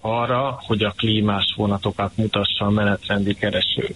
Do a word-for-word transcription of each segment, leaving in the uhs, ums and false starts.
arra, hogy a klímás vonatokat mutassa a menetrendi kereső.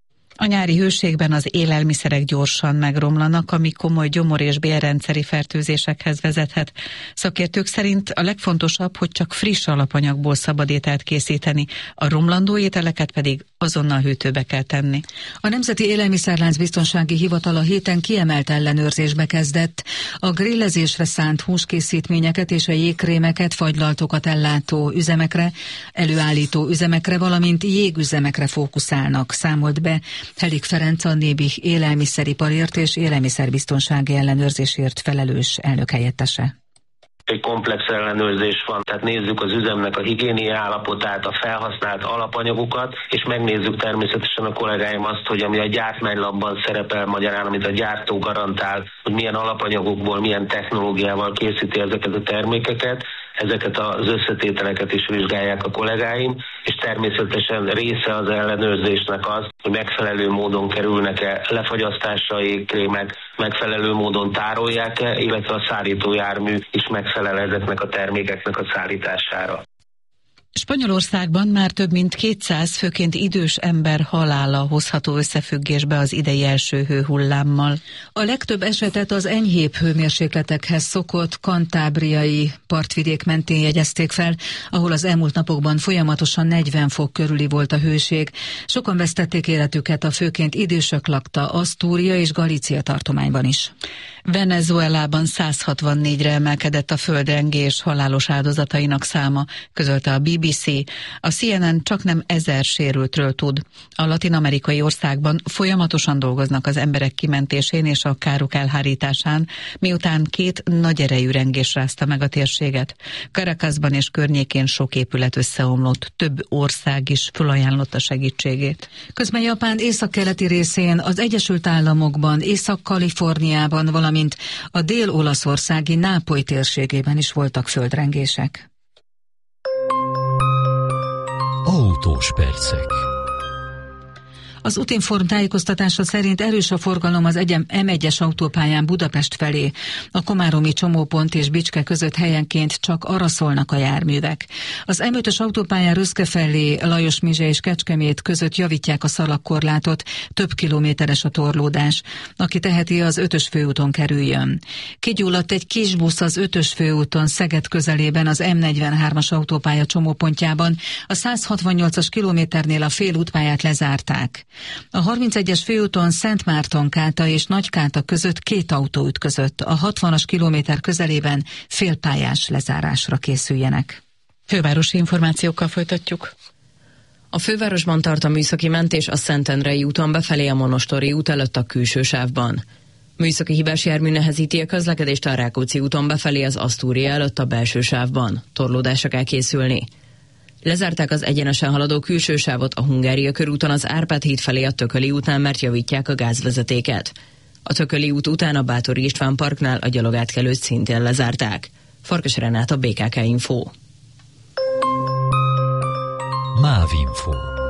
A nyári hőségben az élelmiszerek gyorsan megromlanak, ami komoly gyomor- és bélrendszeri fertőzésekhez vezethet. Szakértők szerint a legfontosabb, hogy csak friss alapanyagból szabad ételt készíteni, a romlandó ételeket pedig azonnal hűtőbe kell tenni. A Nemzeti Élelmiszerlánc Biztonsági Hivatal a héten kiemelt ellenőrzésbe kezdett. A grillezésre szánt húskészítményeket és a jégkrémeket, fagylaltokat ellátó üzemekre, előállító üzemekre, valamint jégüzemekre fókuszálnak, számolt be Helik Ferenc, a Nébih élelmiszeriparért és élelmiszerbiztonsági ellenőrzésért felelős elnökhelyettese. Egy komplex ellenőrzés van, tehát nézzük az üzemnek a higiéniai állapotát, a felhasznált alapanyagokat, és megnézzük természetesen a kollégáim azt, hogy ami a gyártmánylapban szerepel, magyarán, amit a gyártó garantál, hogy milyen alapanyagokból, milyen technológiával készíti ezeket a termékeket, ezeket az összetételeket is vizsgálják a kollégáim, és természetesen része az ellenőrzésnek az, hogy megfelelő módon kerülnek-e lefagyasztásra jégkrémek, megfelelő módon tárolják-e, illetve a szállítójármű is megfelel ezeknek a termékeknek a szállítására. Spanyolországban már több mint kétszáz, főként idős ember halála hozható összefüggésbe az idei első hőhullámmal. A legtöbb esetet az enyhébb hőmérsékletekhez szokott kantábriai partvidék mentén jegyezték fel, ahol az elmúlt napokban folyamatosan negyven fok körüli volt a hőség. Sokan vesztették életüket, a főként idősök lakta Asztúria és Galícia tartományban is. Venezuelában száz hatvannégyre emelkedett a földrengés halálos áldozatainak száma, közölte a bé bé cé. A cé en en csak nem ezer sérültről tud. A latin-amerikai országban folyamatosan dolgoznak az emberek kimentésén és a károk elhárításán, miután két nagy erejű rengés rázta meg a térséget. Caracasban és környékén sok épület összeomlott, több ország is felajánlotta segítségét. Közben Japán északkeleti részén, az Egyesült Államokban, Észak-Kaliforniában, valamint a dél-olaszországi Nápoly térségében is voltak földrengések. Autós percek. Az Utinform tájékoztatása szerint erős a forgalom az em egyes autópályán Budapest felé. A komáromi csomópont és Bicske között helyenként csak arra szólnak a járművek. Az em ötös autópályán Röszke felé, Lajos-Mizse és Kecskemét között javítják a szalagkorlátot, több kilométeres a torlódás. Aki teheti, az ötös főúton kerüljön. Kigyulladt egy kis busz az ötös főúton Szeged közelében az em negyvenhármas autópálya csomópontjában. A száz hatvannyolcas kilométernél a félútpályát lezárták. A harmincegyes főúton Szentmártonkáta és Nagykáta között két autó ütközött. A hatvanas kilométer közelében félpályás lezárásra készüljenek. Fővárosi információkkal folytatjuk. A fővárosban tart a műszaki mentés a Szentendrei úton befelé a Monostori út előtt a külső sávban. Műszaki hibás jármű nehezíti a közlekedést a Rákóczi úton befelé az Asztúria előtt a belső sávban. Torlódásra kell készülni. Lezárták az egyenesen haladó külső sávot a Hungária körúton az Árpád híd felé a Tököli útnál, mert javítják a gázvezetéket. A Tököli út után a Báthori István parknál a gyalogátkelőt szintén lezárták. Farkas Renát, a bé ká ká Info. Mávinfo.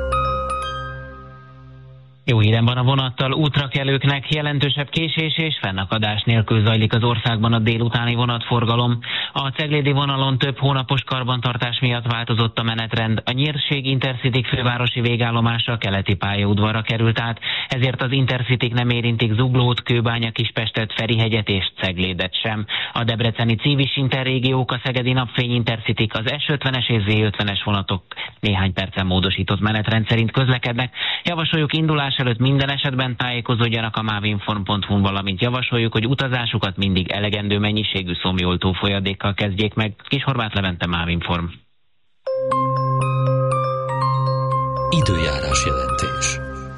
Jó hírem van a vonattal, útrakelőknek, jelentősebb késés és fennakadás nélkül zajlik az országban a délutáni vonatforgalom. A ceglédi vonalon több hónapos karbantartás miatt változott a menetrend. A Nyírség Intercity fővárosi végállomása a keleti pályaudvarra került át, ezért az Intercityk nem érintik Zuglót, Kőbánya, Kispestet, Ferihegyet és Ceglédet sem. A debreceni Civis Interrégiók, a szegedi Napfény Intercityk, az es ötvenes és zé ötvenes vonatok néhány percen módosított menetrend szerint közlekednek. Javasoljuk indulás előtt minden esetben tájékozódjanak a mávinform pont hu-n, valamint javasoljuk, hogy utazásukat mindig elegendő mennyiségű szomjoltó folyadékkal kezdjék meg. Kishorváth Levente, Mávinform. Időjárás jelentés.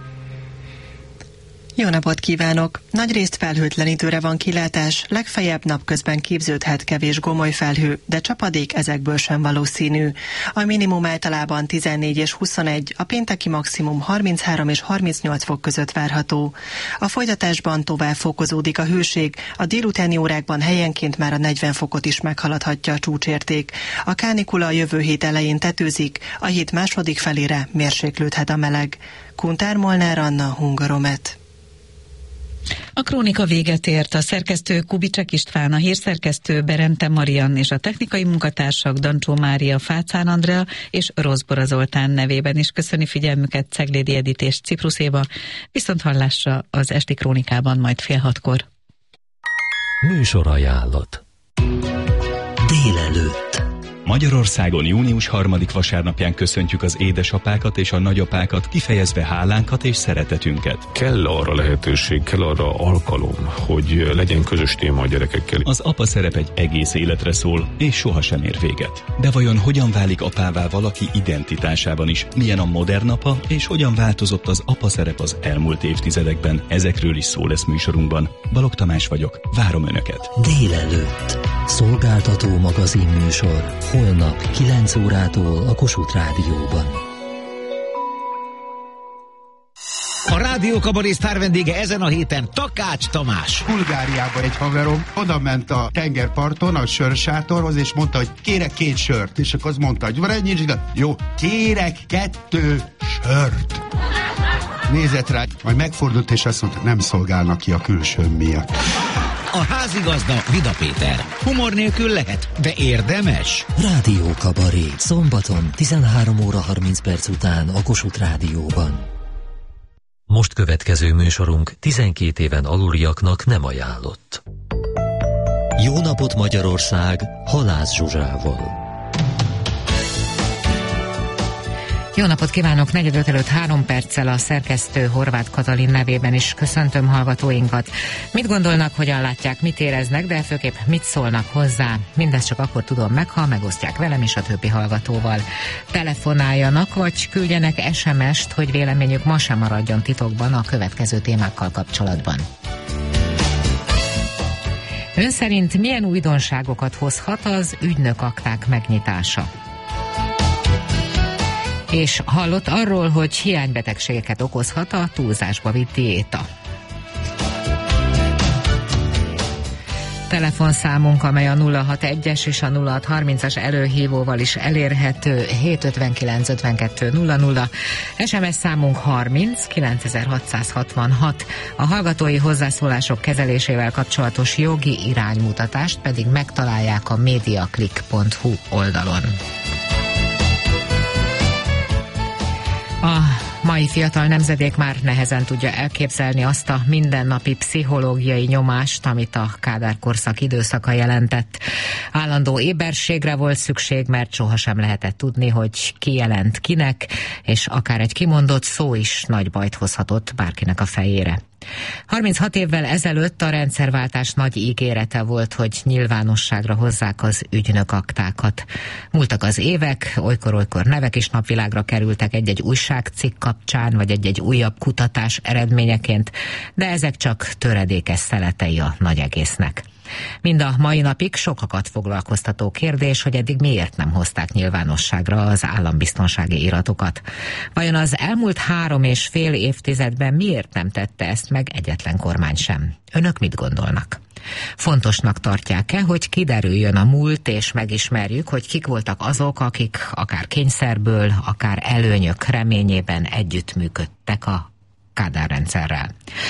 Jó napot kívánok! Nagyrészt felhőtlen időre van kilátás, legfeljebb napközben képződhet kevés gomoly felhő, de csapadék ezekből sem valószínű. A minimum általában tizennégy és huszonegy, a pénteki maximum harminchárom és harmincnyolc fok között várható. A folytatásban tovább fokozódik a hőség, a délutáni órákban helyenként már a negyven fokot is meghaladhatja a csúcsérték. A kánikula a jövő hét elején tetőzik, a hét második felére mérséklődhet a meleg. Kuntár Molnár Anna, Hungaromet. A krónika véget ért. A szerkesztő Kubicsek István, a hírszerkesztő Berente Marian és a technikai munkatársak Dancsó Mária, Fácán Andrea és Rozbora Zoltán nevében is köszöni figyelmüket Ceglédi Edit és Ciprus Éva. Viszont hallásra az esti krónikában majd fél hatkor. Műsorajánlat. Délelőtt. Magyarországon június harmadik vasárnapján köszöntjük az édesapákat és a nagyapákat, kifejezve hálánkat és szeretetünket. Kell arra lehetőség, kell arra alkalom, hogy legyen közös téma a gyerekekkel. Az apa szerep egy egész életre szól, és sohasem ér véget. De vajon hogyan válik apává valaki identitásában is? Milyen a modern apa, és hogyan változott az apa szerep az elmúlt évtizedekben? Ezekről is szó lesz műsorunkban. Balogh Tamás vagyok, várom Önöket. Délelőtt. Szolgáltató magazin műsor. Holnap kilenc órától a Kossuth Rádióban. A Rádió Kabaré sztár vendége ezen a héten Takács Tamás. Bulgáriában egy haverom oda ment a tengerparton a sörsátorhoz, és mondta, hogy kérek két sört. És akkor az mondta, hogy van egy, jó, kérek kettő sört. Nézett rá, majd megfordult, és azt mondta, nem szolgálnak ki a külsőm miatt. A házigazda Vida Péter. Humor nélkül lehet, de érdemes. Rádió Kabaré. Szombaton tizenhárom óra harminc perc után a Kossuth Rádióban. Most következő műsorunk tizenkét éven aluliaknak nem ajánlott. Jó napot Magyarország, Halász Zsuzsával. Jó napot kívánok! Negyedöt előtt három perccel a szerkesztő Horváth Katalin nevében is köszöntöm hallgatóinkat. Mit gondolnak, hogyan látják, mit éreznek, de főképp mit szólnak hozzá? Mindezt csak akkor tudom meg, ha megosztják velem és a többi hallgatóval. Telefonáljanak, vagy küldjenek es em est, hogy véleményük ma sem maradjon titokban a következő témákkal kapcsolatban. Ön szerint milyen újdonságokat hozhat az ügynökakták megnyitása? És hallott arról, hogy hiánybetegségeket okozhat a túlzásba vitt diéta. Telefonszámunk, amely a nulla hatvanegyes és a nulla hatszázharmincas előhívóval is elérhető, hét ötvenkilenc ötvenkettő nulla nulla, es em es számunk harminc kilencezer-hatszázhatvanhat, a hallgatói hozzászólások kezelésével kapcsolatos jogi iránymutatást pedig megtalálják a mediaclick pont hu oldalon. A mai fiatal nemzedék már nehezen tudja elképzelni azt a mindennapi pszichológiai nyomást, amit a Kádár korszak időszaka jelentett. Állandó éberségre volt szükség, mert sohasem lehetett tudni, hogy ki jelent kinek, és akár egy kimondott szó is nagy bajt hozhatott bárkinek a fejére. harminchat évvel ezelőtt a rendszerváltás nagy ígérete volt, hogy nyilvánosságra hozzák az ügynökaktákat. Múltak az évek, olykor-olykor nevek is napvilágra kerültek egy-egy újságcikk kapcsán, vagy egy-egy újabb kutatás eredményeként, de ezek csak töredékes szeletei a nagy egésznek. Mind a mai napig sokakat foglalkoztató kérdés, hogy eddig miért nem hozták nyilvánosságra az állambiztonsági iratokat. Vajon az elmúlt három és fél évtizedben miért nem tette ezt meg egyetlen kormány sem? Önök mit gondolnak? Fontosnak tartják-e, hogy kiderüljön a múlt, és megismerjük, hogy kik voltak azok, akik akár kényszerből, akár előnyök reményében együttműködtek a Kádár rendszerrel.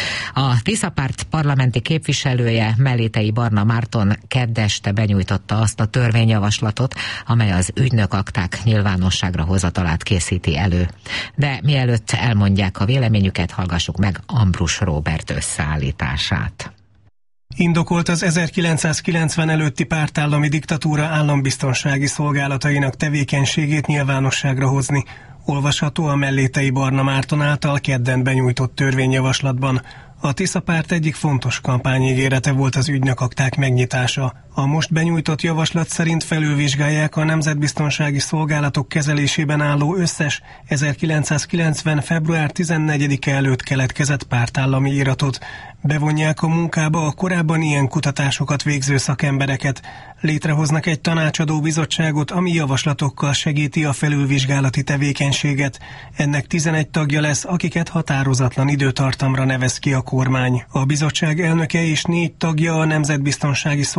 A Tiszapárt parlamenti képviselője, Mellétei Barna Márton kedd este benyújtotta azt a törvényjavaslatot, amely az ügynökakták nyilvánosságra hozatalát készíti elő. De mielőtt elmondják a véleményüket, hallgassuk meg Ambrus Róbert összeállítását. Indokolt az ezerkilencszázkilencven előtti pártállami diktatúra állambiztonsági szolgálatainak tevékenységét nyilvánosságra hozni. Olvasható a Mellétei Barna Márton által kedden benyújtott törvényjavaslatban. A Tiszapárt egyik fontos kampányígérete volt az ügynökakták megnyitása. A most benyújtott javaslat szerint felülvizsgálják a nemzetbiztonsági szolgálatok kezelésében álló összes ezerkilencszázkilencven. február tizennegyedike előtt keletkezett pártállami iratot. Bevonják a munkába a korábban ilyen kutatásokat végző szakembereket. Létrehoznak egy tanácsadó bizottságot, ami javaslatokkal segíti a felülvizsgálati tevékenységet. Ennek tizenegy tagja lesz, akiket határozatlan időtartamra nevez ki a kormány. A bizottság elnöke és négy tagja a nemzetbiztonsági szolgálatok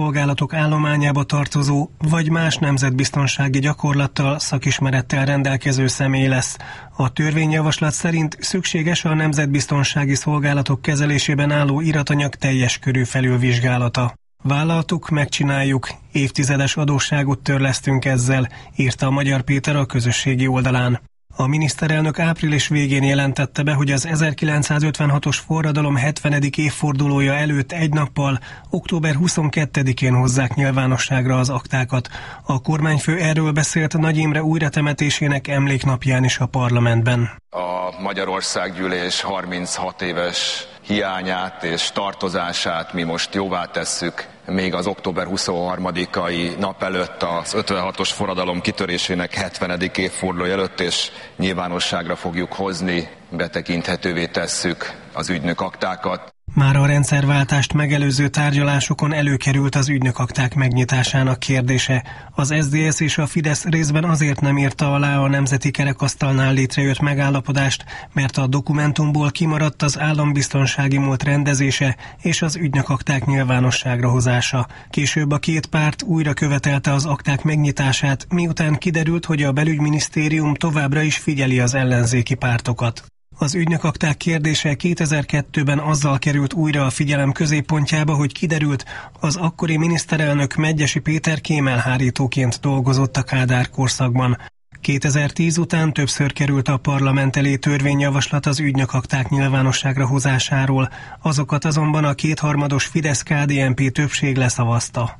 szolgálatok állományába tartozó, vagy más nemzetbiztonsági gyakorlattal, szakismerettel rendelkező személy lesz. A törvényjavaslat szerint szükséges a nemzetbiztonsági szolgálatok kezelésében álló iratanyag teljes körű felülvizsgálata. Vállaltuk, megcsináljuk, évtizedes adósságot törlesztünk ezzel, írta a Magyar Péter a közösségi oldalán. A miniszterelnök április végén jelentette be, hogy az ezerkilencszázötvenhatos forradalom hetvenedik évfordulója előtt egy nappal, október huszonkettedikén hozzák nyilvánosságra az aktákat. A kormányfő erről beszélt Nagy Imre újratemetésének emléknapján is a parlamentben. A Magyarországgyűlés harminchat éves hiányát és tartozását mi most jóvá tesszük, még az október huszonharmadikai nap előtt, az ötvenhatos forradalom kitörésének hetvenedik évfordulója előtt, és nyilvánosságra fogjuk hozni, betekinthetővé tesszük az ügynök aktákat. Már a rendszerváltást megelőző tárgyalásokon előkerült az ügynökakták megnyitásának kérdése. Az es zé dé es és a Fidesz részben azért nem írta alá a Nemzeti Kerekasztalnál létrejött megállapodást, mert a dokumentumból kimaradt az állambiztonsági múlt rendezése és az ügynökakták nyilvánosságra hozása. Később a két párt újra követelte az akták megnyitását, miután kiderült, hogy a belügyminisztérium továbbra is figyeli az ellenzéki pártokat. Az ügynökakták kérdése kétezer-kettőben azzal került újra a figyelem középpontjába, hogy kiderült, az akkori miniszterelnök Medgyessy Péter kémelhárítóként dolgozott a Kádár korszakban. kétezer-tíz után többször került a parlament elé törvényjavaslat az ügynökakták nyilvánosságra hozásáról, azokat azonban a kétharmados Fidesz-ká dé en pé többség leszavazta.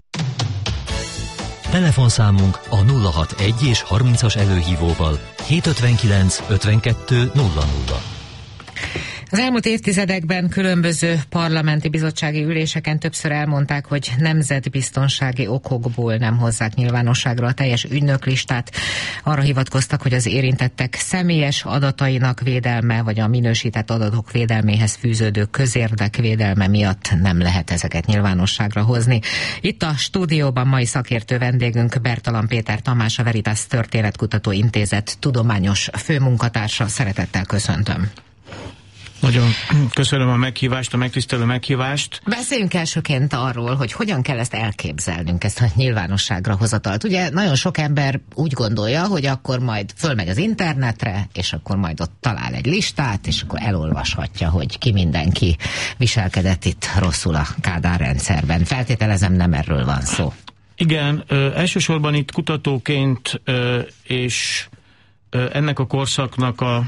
Telefonszámunk a nulla hatvanegy és harmincas előhívóval hétszázötvenkilenc ötvenkettő nulla nulla. Az elmúlt évtizedekben különböző parlamenti bizottsági üléseken többször elmondták, hogy nemzetbiztonsági okokból nem hozzák nyilvánosságra a teljes ügynöklistát. Arra hivatkoztak, hogy az érintettek személyes adatainak védelme vagy a minősített adatok védelméhez fűződő közérdek védelme miatt nem lehet ezeket nyilvánosságra hozni. Itt a stúdióban mai szakértő vendégünk Bertalan Péter Tamás, a Veritas Történetkutató Intézet tudományos főmunkatársa. Szeretettel köszöntöm. Nagyon köszönöm a meghívást, a megtisztelő meghívást. Beszéljünk elsőként arról, hogy hogyan kell ezt elképzelnünk, ezt a nyilvánosságra hozatalt. Ugye nagyon sok ember úgy gondolja, hogy akkor majd fölmegy az internetre, és akkor majd ott talál egy listát, és akkor elolvashatja, hogy ki mindenki viselkedett itt rosszul a Kádár rendszerben. Feltételezem, nem erről van szó. Igen, ö, elsősorban itt kutatóként ö, és ö, ennek a korszaknak a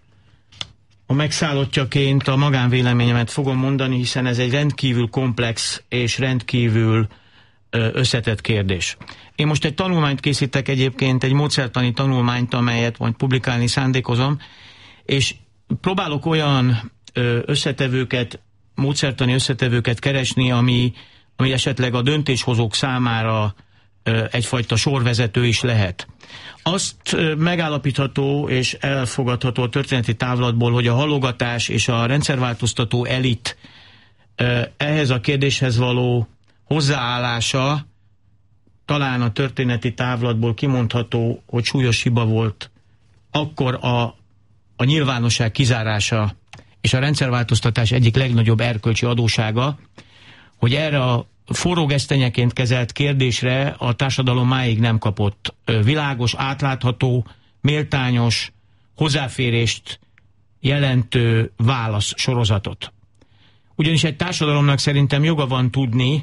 A megszállottjaként a magánvéleményemet fogom mondani, hiszen ez egy rendkívül komplex és rendkívül összetett kérdés. Én most egy tanulmányt készítek egyébként, egy módszertani tanulmányt, amelyet majd publikálni szándékozom, és próbálok olyan összetevőket, módszertani összetevőket keresni, ami, ami esetleg a döntéshozók számára egyfajta sorvezető is lehet. Azt megállapítható és elfogadható a történeti távlatból, hogy a halogatás és a rendszerváltoztató elit ehhez a kérdéshez való hozzáállása talán a történeti távlatból kimondható, hogy súlyos hiba volt. Akkor a, a nyilvánosság kizárása és a rendszerváltoztatás egyik legnagyobb erkölcsi adósága, hogy erre a forrógesztenyeként kezelt kérdésre a társadalom máig nem kapott világos, átlátható, méltányos, hozzáférést jelentő válasz sorozatot. Ugyanis egy társadalomnak szerintem joga van tudni,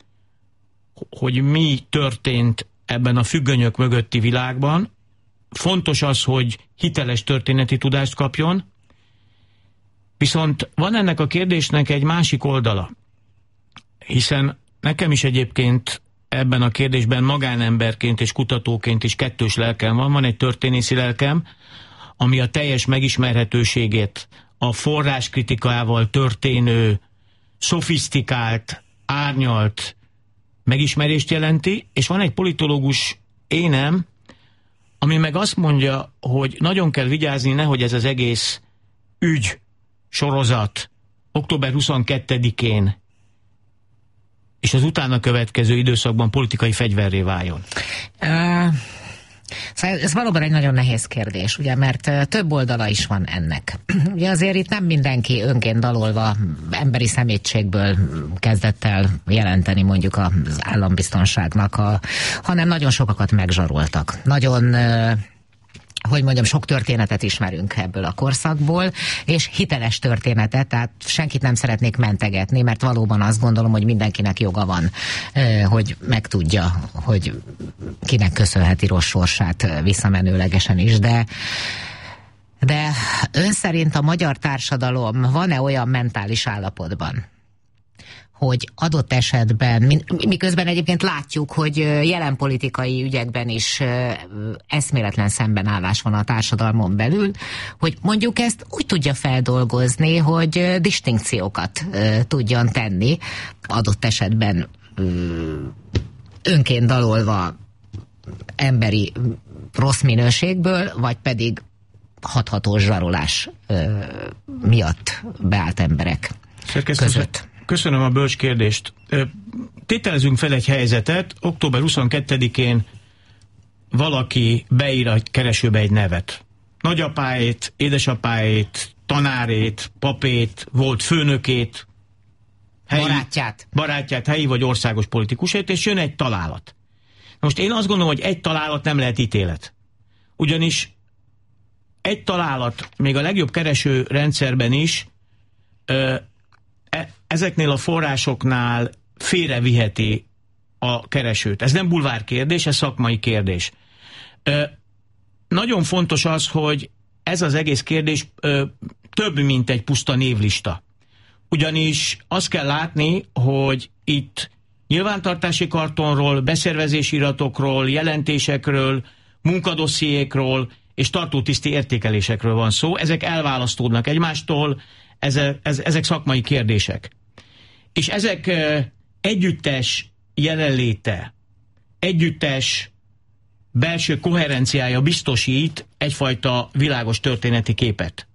hogy mi történt ebben a függönyök mögötti világban. Fontos az, hogy hiteles történeti tudást kapjon, viszont van ennek a kérdésnek egy másik oldala, hiszen nekem is egyébként ebben a kérdésben magánemberként és kutatóként is kettős lelkem van. Van egy történészi lelkem, ami a teljes megismerhetőségét, a forráskritikával történő, szofisztikált, árnyalt megismerést jelenti, és van egy politológus énem, ami meg azt mondja, hogy nagyon kell vigyázni, nehogy ez az egész ügy, sorozat október huszonkettedikén és az utána következő időszakban politikai fegyverré váljon. Uh, Szóval ez valóban egy nagyon nehéz kérdés, ugye, mert több oldala is van ennek. Ugye azért itt nem mindenki önként dalolva emberi szemétségből kezdett el jelenteni mondjuk az állambiztonságnak, a, hanem nagyon sokakat megzsaroltak. Nagyon... hogy mondjam, sok történetet ismerünk ebből a korszakból, és hiteles történetet, tehát senkit nem szeretnék mentegetni, mert valóban azt gondolom, hogy mindenkinek joga van, hogy megtudja, hogy kinek köszönheti rossz sorsát visszamenőlegesen is, de de ön szerint a magyar társadalom van-e olyan mentális állapotban, hogy adott esetben, miközben egyébként látjuk, hogy jelen politikai ügyekben is eszméletlen szembenállás van a társadalmon belül, hogy mondjuk ezt úgy tudja feldolgozni, hogy distinkciókat tudjon tenni, adott esetben önként dalolva emberi rossz minőségből, vagy pedig hathatós zsarolás miatt beállt emberek között. Köszönöm a bölcs kérdést. Tételezünk fel egy helyzetet, október huszonkettedikén valaki beír a keresőbe egy nevet. Nagyapáét, édesapáét, tanárét, papét, volt főnökét, helyi, barátját. barátját, helyi vagy országos politikusét, és jön egy találat. Most én azt gondolom, hogy egy találat nem lehet ítélet. Ugyanis egy találat, még a legjobb kereső rendszerben is, ö, ezeknél a forrásoknál félreviheti a keresőt. Ez nem bulvár kérdés, ez szakmai kérdés. Ö, nagyon fontos az, hogy ez az egész kérdés ö, több, mint egy puszta névlista. Ugyanis azt kell látni, hogy itt nyilvántartási kartonról, beszervezési iratokról, jelentésekről, munkadossziékról és tartótiszti értékelésekről van szó. Ezek elválasztódnak egymástól, ezek, ezek szakmai kérdések. És ezek együttes jelenléte, együttes belső koherenciája biztosít egyfajta világos történeti képet.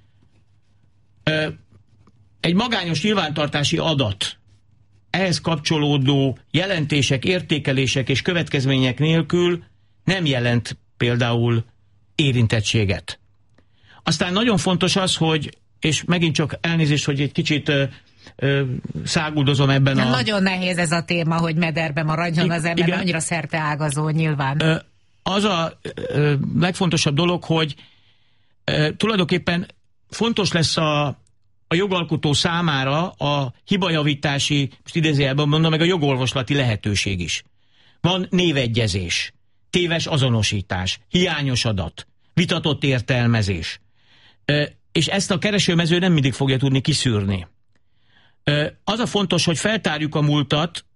Egy magányos nyilvántartási adat, ehhez kapcsolódó jelentések, értékelések és következmények nélkül nem jelent például érintettséget. Aztán nagyon fontos az, hogy, és megint csak elnézést, hogy egy kicsit ö, ö, száguldozom ebben ja, a... Nagyon nehéz ez a téma, hogy mederbe maradjon az ember, igen. Annyira szerteágazó nyilván. Ö, az a ö, legfontosabb dolog, hogy ö, tulajdonképpen fontos lesz a, a jogalkotó számára a hibajavítási, most idézőjelben mondom, meg a jogorvoslati lehetőség is. Van névegyezés, téves azonosítás, hiányos adat, vitatott értelmezés. Ö, és ezt a keresőmező nem mindig fogja tudni kiszűrni. Ö, az a fontos, hogy feltárjuk a múltat,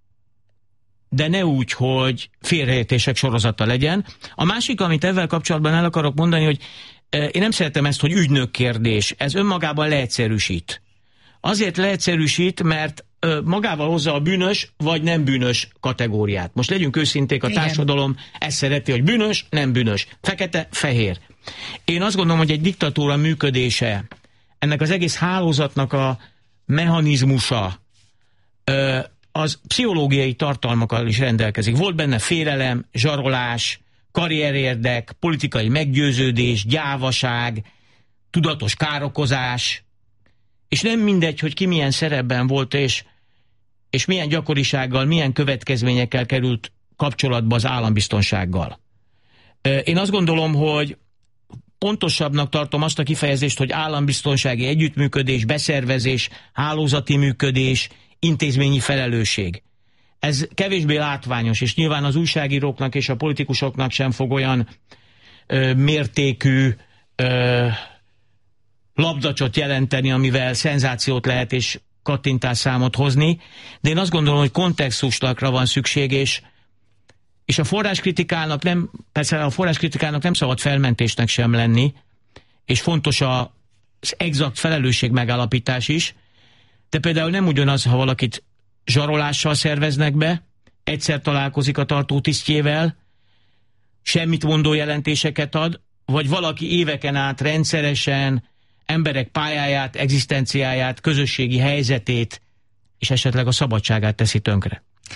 de ne úgy, hogy félreértések sorozata legyen. A másik, amit ezzel kapcsolatban el akarok mondani, hogy ö, én nem szeretem ezt, hogy ügynök kérdés. Ez önmagában leegyszerűsít. Azért leegyszerűsít, mert ö, magával hozza a bűnös vagy nem bűnös kategóriát. Most legyünk őszinték, a Igen. társadalom ezt szereti, hogy bűnös, nem bűnös. Fekete, fehér. Én azt gondolom, hogy egy diktatúra működése, ennek az egész hálózatnak a mechanizmusa, ö, az pszichológiai tartalmakkal is rendelkezik. Volt benne félelem, zsarolás, karrierérdek, politikai meggyőződés, gyávaság, tudatos károkozás, és nem mindegy, hogy ki milyen szerepben volt, és, és milyen gyakorisággal, milyen következményekkel került kapcsolatba az állambiztonsággal. Én azt gondolom, hogy pontosabbnak tartom azt a kifejezést, hogy állambiztonsági együttműködés, beszervezés, hálózati működés, intézményi felelősség. Ez kevésbé látványos, és nyilván az újságíróknak és a politikusoknak sem fog olyan ö, mértékű ö, labdacsot jelenteni, amivel szenzációt lehet és kattintásszámot hozni, de én azt gondolom, hogy kontextustakra van szükség, és, és a forráskritikának nem, persze a forráskritikának nem szabad felmentésnek sem lenni, és fontos az exakt felelősség megállapítás is, de például nem ugyanaz, ha valakit zsarolással szerveznek be, egyszer találkozik a tartó tisztjével, semmit mondó jelentéseket ad, vagy valaki éveken át rendszeresen emberek pályáját, egzisztenciáját, közösségi helyzetét és esetleg a szabadságát teszi tönkre.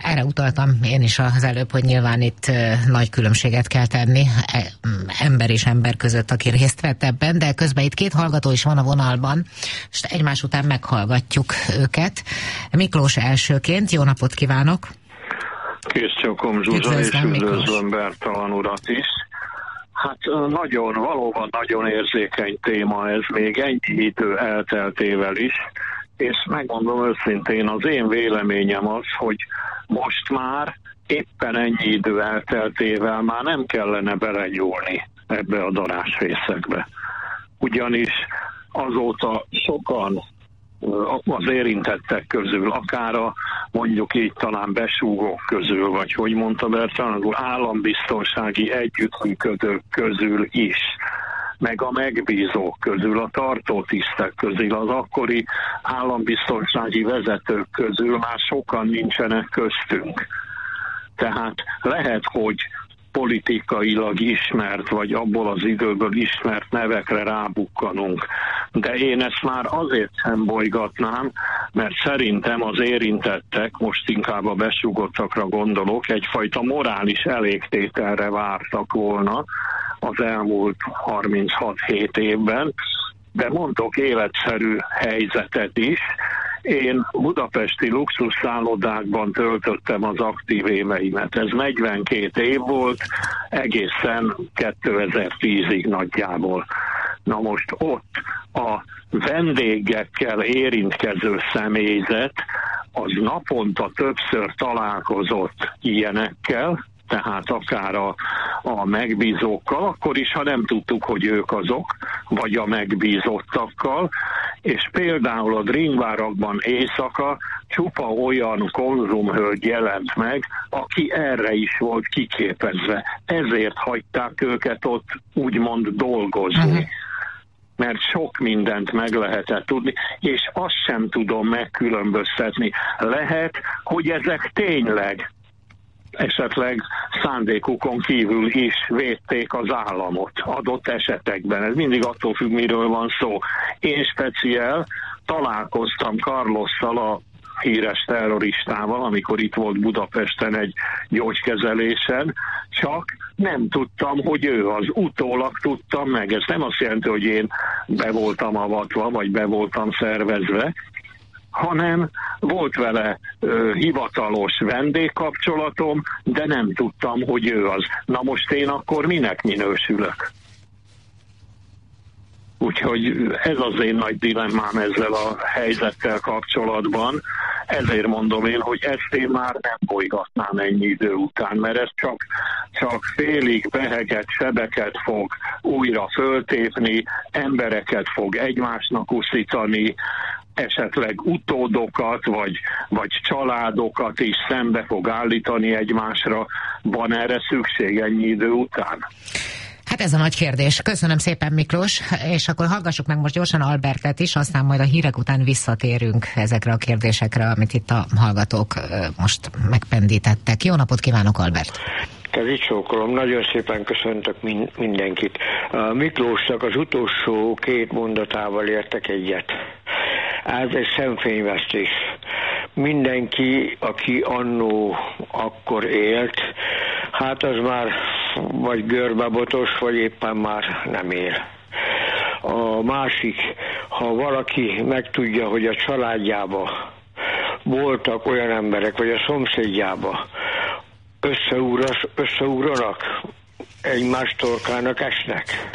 Erre utaltam én is az előbb, hogy nyilván itt nagy különbséget kell tenni ember és ember között, aki részt vett ebben, de közben itt két hallgató is van a vonalban, és egymás után meghallgatjuk őket. Miklós elsőként, jó napot kívánok! Készcsakom Zsuzsa, és üdvözlöm Bertalan urat is. Hát nagyon, valóban nagyon érzékeny téma ez, még ennyi idő elteltével is, és megmondom őszintén, az én véleményem az, hogy most már éppen ennyi idő elteltével már nem kellene belenyúlni ebbe a darásfészekbe. Ugyanis azóta sokan az érintettek közül, akár a mondjuk így talán besúgók közül, vagy hogy mondta Bertalan úr, állambiztonsági együttműködők közül is, meg a megbízók közül, a tartótisztek közül, az akkori állambiztonsági vezetők közül már sokan nincsenek köztünk. Tehát lehet, hogy politikailag ismert, vagy abból az időből ismert nevekre rábukkanunk. De én ezt már azért sem bolygatnám, mert szerintem az érintettek, most inkább a besúgottakra gondolok, egyfajta morális elégtételre vártak volna az elmúlt harminchat-hét évben, de mondok életszerű helyzetet is. Én budapesti luxusszállodákban töltöttem az aktív éveimet. Ez negyvenkét év volt, egészen kétezer-tízig nagyjából. Na most ott a vendégekkel érintkező személyzet az naponta többször találkozott ilyenekkel, tehát akár a, a megbízókkal, akkor is, ha nem tudtuk, hogy ők azok, vagy a megbízottakkal, és például a Dringvárakban éjszaka csupa olyan konzumhölgy jelent meg, aki erre is volt kiképezve. Ezért hagyták őket ott úgymond dolgozni. Uh-huh. Mert sok mindent meg lehetett tudni, és azt sem tudom megkülönböztetni. Lehet, hogy ezek tényleg esetleg szándékukon kívül is védték az államot adott esetekben. Ez mindig attól függ, miről van szó. Én speciál találkoztam Carlosszal, a híres terroristával, amikor itt volt Budapesten egy gyógykezelésen, csak nem tudtam, hogy ő az, utólag tudtam meg. Ez nem azt jelenti, hogy én be voltam avatva, vagy be voltam szervezve, hanem volt vele ö, hivatalos vendégkapcsolatom, de nem tudtam, hogy ő az. Na most én akkor minek minősülök? Úgyhogy ez az én nagy dilemmám ezzel a helyzettel kapcsolatban. Ezért mondom én, hogy ezt én már nem bolygatnám ennyi idő után, mert ez csak, csak félig beheget, sebeket fog újra föltépni, embereket fog egymásnak uszítani, esetleg utódokat, vagy, vagy családokat is szembe fog állítani egymásra. Van erre szükség ennyi idő után? Hát ez a nagy kérdés. Köszönöm szépen, Miklós, és akkor hallgassuk meg most gyorsan Albertet is, aztán majd a hírek után visszatérünk ezekre a kérdésekre, amit itt a hallgatók most megpendítettek. Jó napot kívánok, Albert! Kezi csókolom, nagyon szépen köszöntök mindenkit. Miklósnak az utolsó két mondatával értek egyet. Ez egy szemfényvesztés. Mindenki, aki annó akkor élt, hát az már vagy görbebotos, vagy éppen már nem él. A másik, ha valaki megtudja, hogy a családjába voltak olyan emberek, vagy a szomszédjába összeugranak, egymás torkának esnek.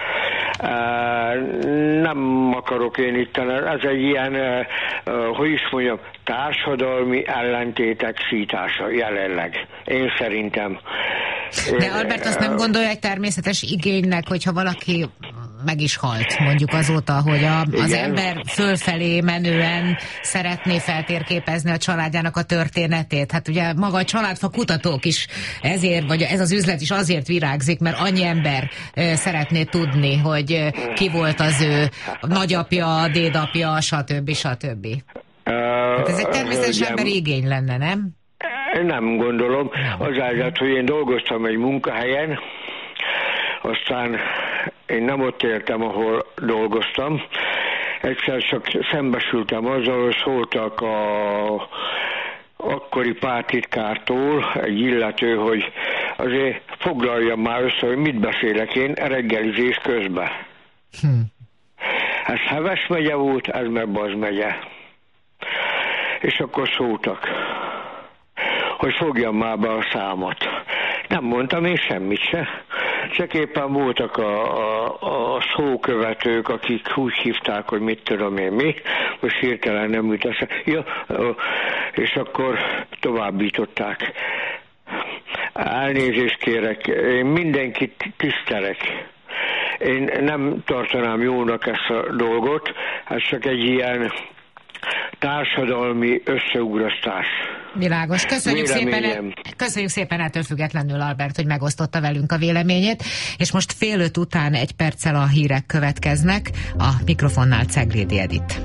Nem akarok én itt, ez egy ilyen, hogy is mondjam, társadalmi ellentétek szítása jelenleg. Én szerintem. De Albert azt nem gondolja egy természetes igénynek, hogyha valaki meg is halt, mondjuk azóta, hogy a, az Igen. ember fölfelé menően szeretné feltérképezni a családjának a történetét. Hát ugye maga a családfa kutatók is ezért, vagy ez az üzlet is azért virágzik, mert annyi ember e, szeretné tudni, hogy ki volt az ő nagyapja, dédapja, stb. stb. Hát ez egy természetes emberi igény lenne, nem? Nem gondolom. Az állat, hogy én dolgoztam egy munkahelyen, aztán én nem ott éltem, ahol dolgoztam. Egyszer csak szembesültem azzal, hogy szóltak a akkori pártitkártól egy illető, hogy azért foglaljam már össze, hogy mit beszélek én reggelizés közben. Hm. Ez Heves megye volt, ez meg Baz megye. És akkor szóltak, hogy fogjam már be a számot. Nem mondtam én semmit se, csak éppen voltak a, a, a szókövetők, akik úgy hívták, hogy mit tudom én mi, most hirtelen nem jut eszembe. Ja, és akkor továbbították. Elnézést kérek, én mindenkit tisztelek. Én nem tartanám jónak ezt a dolgot, ez csak egy ilyen társadalmi összeugrasztás. Világos. Köszönjük szépen, köszönjük szépen ettől függetlenül, Albert, hogy megosztotta velünk a véleményét, és most fél öt után egy perccel a hírek következnek, a mikrofonnál Ceglédi Edit.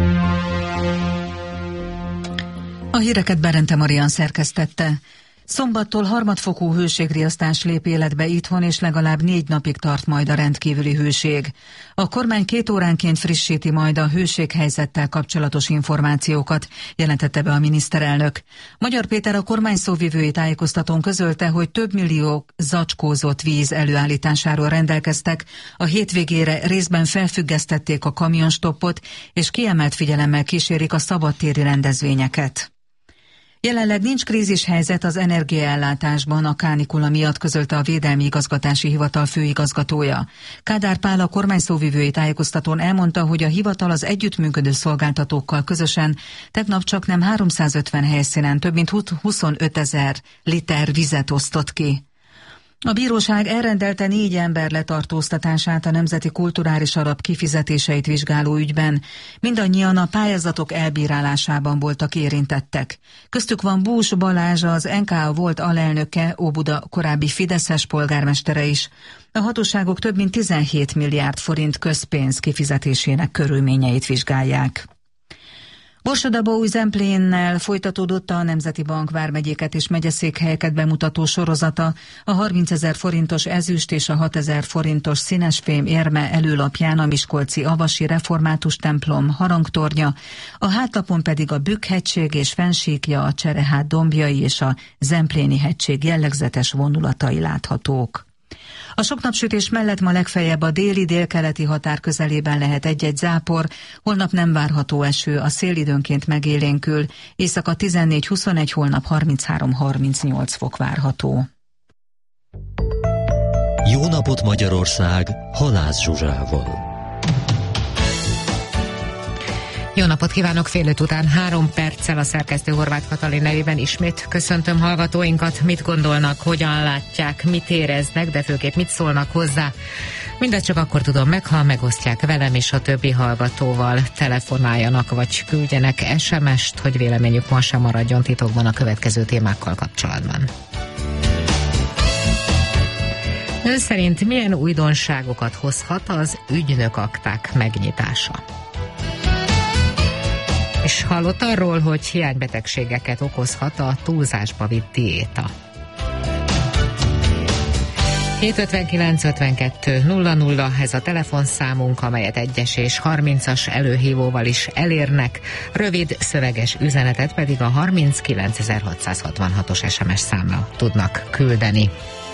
A híreket Berente Marian szerkesztette. Szombattól harmadfokú hőségriasztás lép életbe itthon, és legalább négy napig tart majd a rendkívüli hőség. A kormány két óránként frissíti majd a hőséghelyzettel kapcsolatos információkat, jelentette be a miniszterelnök. Magyar Péter a kormány szóvivői tájékoztatón közölte, hogy több millió zacskózott víz előállításáról rendelkeztek, a hétvégére részben felfüggesztették a kamionstoppot, és kiemelt figyelemmel kísérik a szabadtéri rendezvényeket. Jelenleg nincs krízishelyzet az energiaellátásban a kánikula miatt, közölte a Védelmi Igazgatási Hivatal főigazgatója. Kádár Pál a kormány szóvivői tájékoztatón elmondta, hogy a hivatal az együttműködő szolgáltatókkal közösen tegnap csaknem háromszázötven helyszínen több mint huszonötezer liter vizet osztott ki. A bíróság elrendelte négy ember letartóztatását a Nemzeti Kulturális Alap kifizetéseit vizsgáló ügyben. Mindannyian a pályázatok elbírálásában voltak érintettek. Köztük van Bús Balázs, az en ká á volt alelnöke, Óbuda korábbi fideszes polgármestere is. A hatóságok több mint tizenhét milliárd forint közpénz kifizetésének körülményeit vizsgálják. Borsod-Abaúj-Zemplénnel folytatódott a Nemzeti Bank vármegyéket és megyeszékhelyeket bemutató sorozata. A harmincezer forintos ezüst és a hatezer forintos színesfém érme előlapján a miskolci Avasi Református templom harangtornya, a hátlapon pedig a Bükk-hegység és fennsíkja, a Cserehát dombjai és a Zempléni hegység jellegzetes vonulatai láthatók. A sok napsütés mellett ma legfeljebb a déli-délkeleti határ közelében lehet egy-egy zápor, holnap nem várható eső, a szél időnként megélénkül, éjszaka tizennégy huszonegy, holnap harminchárom harmincnyolc fok várható. Jó napot Magyarország, Halász Zsuzsával. Jó napot kívánok, fél öt után három perccel a szerkesztő Horváth Katalin nevében ismét köszöntöm hallgatóinkat. Mit gondolnak, hogyan látják, mit éreznek, de főképp mit szólnak hozzá. Mindezt csak akkor tudom meg, ha megosztják velem és a többi hallgatóval. Telefonáljanak vagy küldjenek es em est, hogy véleményük ma sem maradjon titokban a következő témákkal kapcsolatban. Ön szerint milyen újdonságokat hozhat az ügynökakták megnyitása? És hallott arról, hogy hiánybetegségeket okozhat a túlzásba vitt diéta. hét ötvenkilenc ötvenkettő nulla nulla ez a telefonszámunk, amelyet egyes és harmincas előhívóval is elérnek, rövid szöveges üzenetet pedig a harminckilencezer-hatszázhatvanhatos es em es számra tudnak küldeni.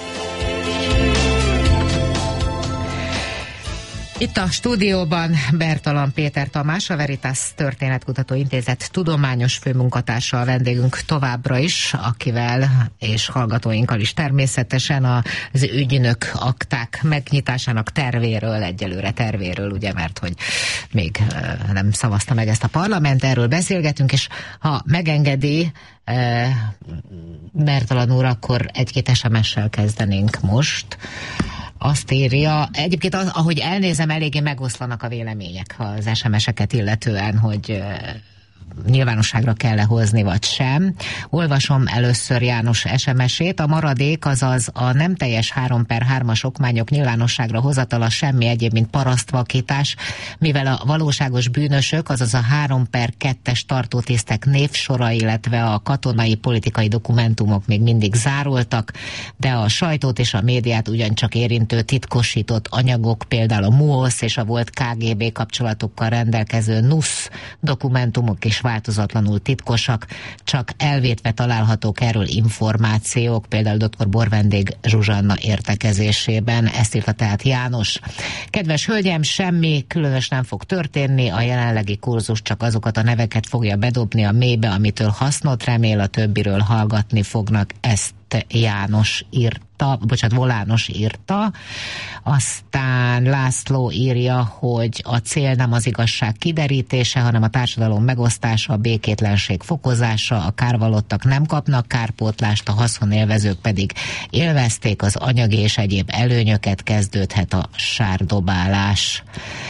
Itt a stúdióban Bertalan Péter Tamás, a Veritas Történetkutató Intézet tudományos főmunkatársa a vendégünk továbbra is, akivel és hallgatóinkkal is természetesen az ügynök akták megnyitásának tervéről, egyelőre tervéről, ugye, mert hogy még nem szavazta meg ezt a parlament, erről beszélgetünk, és ha megengedi Bertalan úr, akkor egy-két es em es-sel kezdenénk most. Azt írja, egyébként az, ahogy elnézem, eléggé megoszlanak a vélemények az es em es-eket illetően, hogy nyilvánosságra kell-e hozni, vagy sem. Olvasom először János es em es-ét. A maradék, azaz a nem teljes három per hármas okmányok nyilvánosságra hozatala semmi egyéb, mint parasztvakítás, mivel a valóságos bűnösök, azaz a három per kettes tartótisztek névsora, illetve a katonai politikai dokumentumok még mindig zároltak, de a sajtót és a médiát ugyancsak érintő titkosított anyagok, például a MUOSZ és a volt ká gé bé kapcsolatokkal rendelkező nusz dokumentumok is és változatlanul titkosak, csak elvétve találhatók erről információk, például dr. Borvendég Zsuzsanna értekezésében. Ezt írta tehát János. Kedves hölgyem, semmi különös nem fog történni, a jelenlegi kurzus csak azokat a neveket fogja bedobni a mélybe, amitől hasznot remél, a többiről hallgatni fognak. Ezt János írta, bocsánat, Volános írta. Aztán László írja, hogy a cél nem az igazság kiderítése, hanem a társadalom megosztása, a békétlenség fokozása, a kárvalottak nem kapnak kárpótlást, a haszonélvezők pedig élvezték az anyagi és egyéb előnyöket, kezdődhet a sárdobálás.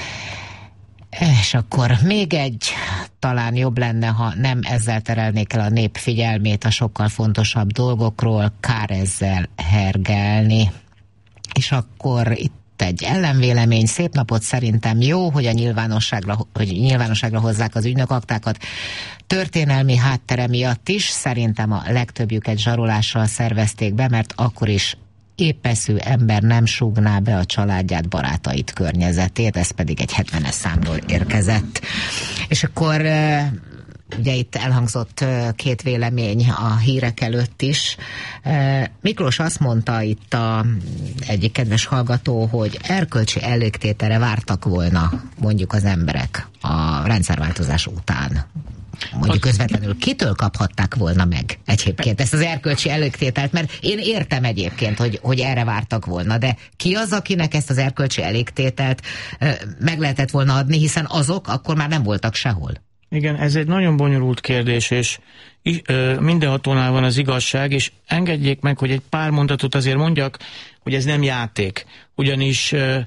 És akkor még egy, talán jobb lenne, ha nem ezzel terelnék el a nép figyelmét a sokkal fontosabb dolgokról, kár ezzel hergelni. És akkor itt egy ellenvélemény, szép napot, szerintem jó, hogy a nyilvánosságra, hogy nyilvánosságra hozzák az ügynökaktákat. Történelmi háttere miatt is, szerintem a legtöbbjüket zsarolással szervezték be, mert akkor is épeszű ember nem súgná be a családját, barátait, környezetét, ez pedig egy hetvenes számról érkezett. És akkor ugye itt elhangzott két vélemény a hírek előtt is. Miklós azt mondta itt a egyik kedves hallgató, hogy erkölcsi elégtételre vártak volna mondjuk az emberek a rendszerváltozás után. Mondjuk közvetlenül kitől kaphatták volna meg egyébként ezt az erkölcsi elégtételt, mert én értem egyébként, hogy, hogy erre vártak volna, de ki az, akinek ezt az erkölcsi elégtételt ö, meg lehetett volna adni, hiszen azok akkor már nem voltak sehol. Igen, ez egy nagyon bonyolult kérdés, és ö, mindenhatónál van az igazság, és engedjék meg, hogy egy pár mondatot azért mondjak, hogy ez nem játék. Ugyanis ö,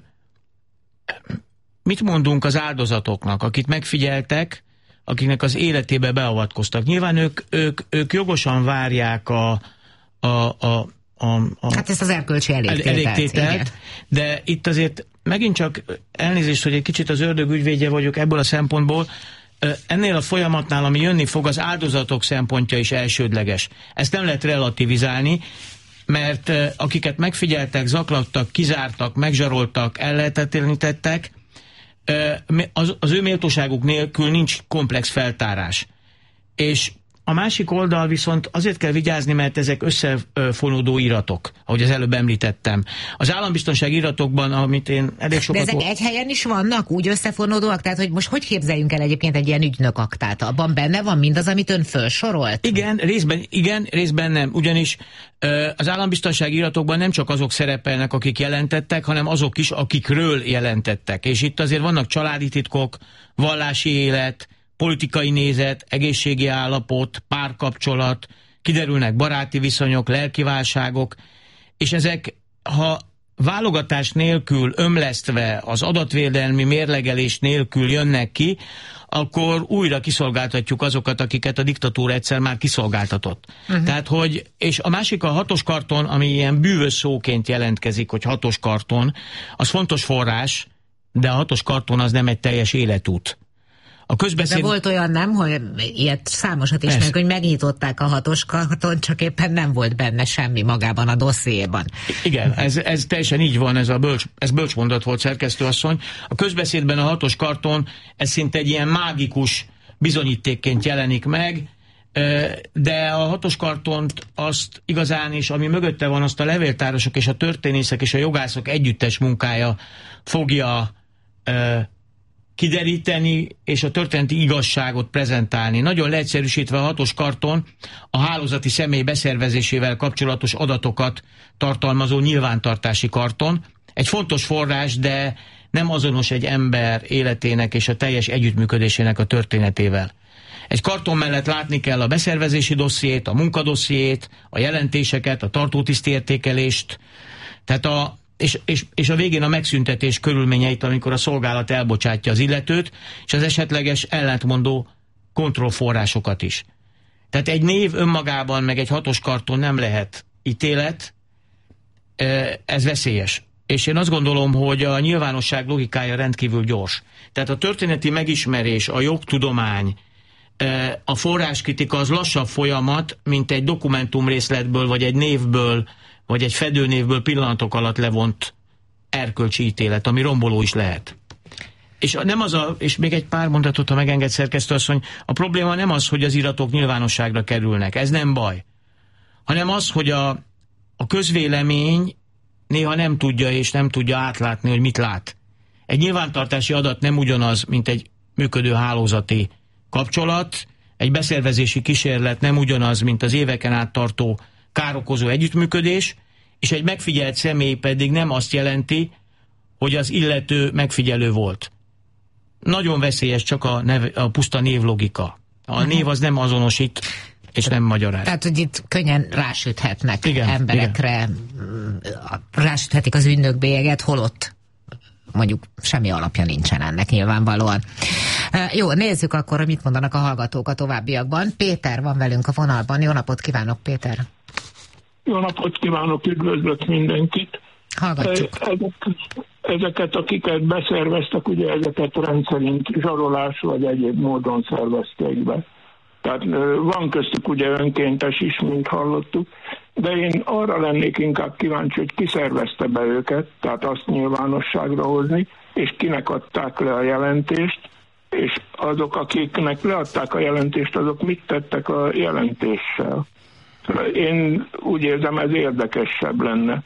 mit mondunk az áldozatoknak, akit megfigyeltek, akiknek az életébe beavatkoztak. Nyilván ők, ők, ők jogosan várják a, a, a, a, a hát ezt az erkölcsi elégtételt, elégtételt de itt azért megint csak elnézést, hogy egy kicsit az ördög ügyvédje vagyok ebből a szempontból, ennél a folyamatnál, ami jönni fog, az áldozatok szempontja is elsődleges. Ezt nem lehet relativizálni, mert akiket megfigyeltek, zaklattak, kizártak, megzsaroltak, ellehetetlenítettek, Az, az ő méltóságuk nélkül nincs komplex feltárás. És a másik oldal viszont azért kell vigyázni, mert ezek összefonódó iratok, ahogy az előbb említettem. Az állambiztonsági iratokban, amit én elég sokat... De ezek egy helyen is vannak, úgy összefonódóak? Tehát, hogy most hogy képzeljünk el egyébként egy ilyen ügynökaktát? Abban benne van mindaz, amit ön felsorolt? Igen, részben, igen, részben nem. Ugyanis az állambiztonsági iratokban nem csak azok szerepelnek, akik jelentettek, hanem azok is, akikről jelentettek. És itt azért vannak családi titkok, vallási élet, politikai nézet, egészségi állapot, párkapcsolat, kiderülnek baráti viszonyok, lelkiválságok, és ezek, ha válogatás nélkül, ömlesztve, az adatvédelmi mérlegelés nélkül jönnek ki, akkor újra kiszolgáltatjuk azokat, akiket a diktatúra egyszer már kiszolgáltatott. Uh-huh. Tehát, hogy, és a másik a hatos karton, ami ilyen bűvös szóként jelentkezik, hogy hatos karton, az fontos forrás, de a hatos karton az nem egy teljes életút. A közbeszéd... De volt olyan, nem, hogy ilyet számosat ismerünk, hogy megnyitották a hatos karton, csak éppen nem volt benne semmi magában a dossziéban. Igen, ez, ez teljesen így van, ez a bölcs, ez bölcsmondat volt, szerkesztőasszony. A közbeszédben a hatos karton ez szinte egy ilyen mágikus bizonyítékként jelenik meg, de a hatos kartont azt igazán is, ami mögötte van, azt a levéltárosok és a történészek és a jogászok együttes munkája fogja kideríteni, és a történeti igazságot prezentálni. Nagyon leegyszerűsítve a hatos karton a hálózati személy beszervezésével kapcsolatos adatokat tartalmazó nyilvántartási karton. Egy fontos forrás, de nem azonos egy ember életének és a teljes együttműködésének a történetével. Egy karton mellett látni kell a beszervezési dossziét, a munkadossziét, a jelentéseket, a tartótiszti értékelést, tehát a És, és, és a végén a megszüntetés körülményeit, amikor a szolgálat elbocsátja az illetőt, és az esetleges ellentmondó kontrollforrásokat is. Tehát egy név önmagában, meg egy hatos karton nem lehet ítélet, ez veszélyes. És én azt gondolom, hogy a nyilvánosság logikája rendkívül gyors. Tehát a történeti megismerés, a jogtudomány, a forráskritika az lassabb folyamat, mint egy dokumentumrészletből, vagy egy névből, vagy egy fedőnévből pillanatok alatt levont erkölcsi ítélet, ami romboló is lehet. és nem az a, és még egy pár mondatot, ha megenged szerkesztő asszony, a probléma nem az, hogy az iratok nyilvánosságra kerülnek, ez nem baj, hanem az, hogy a, a közvélemény néha nem tudja és nem tudja átlátni, hogy mit lát. Egy nyilvántartási adat nem ugyanaz, mint egy működő hálózati kapcsolat, egy beszervezési kísérlet nem ugyanaz, mint az éveken át tartó károkozó együttműködés, és egy megfigyelt személy pedig nem azt jelenti, hogy az illető megfigyelő volt. Nagyon veszélyes csak a, neve, a puszta névlogika. A név az nem azonosít, és nem magyaráz. Tehát, hogy itt könnyen rásüthetnek igen, emberekre, igen. Rásüthetik az ügynökbélyeget, holott mondjuk semmi alapja nincsen ennek nyilvánvalóan. Jó, nézzük akkor, hogy mit mondanak a hallgatók a továbbiakban. Péter van velünk a vonalban. Jó napot kívánok, Péter! Jó napot kívánok, üdvözlök mindenkit! Hallgatjuk. Ezek, ezeket, akiket beszerveztek, ugye ezeket rendszerint zsarolás vagy egyéb módon szervezték be. Tehát van köztük ugye önkéntes is, mint hallottuk, de én arra lennék inkább kíváncsi, hogy ki szervezte be őket, tehát azt nyilvánosságra hozni, és kinek adták le a jelentést, és azok, akiknek leadták a jelentést, azok mit tettek a jelentéssel. Én úgy érzem, ez érdekesebb lenne.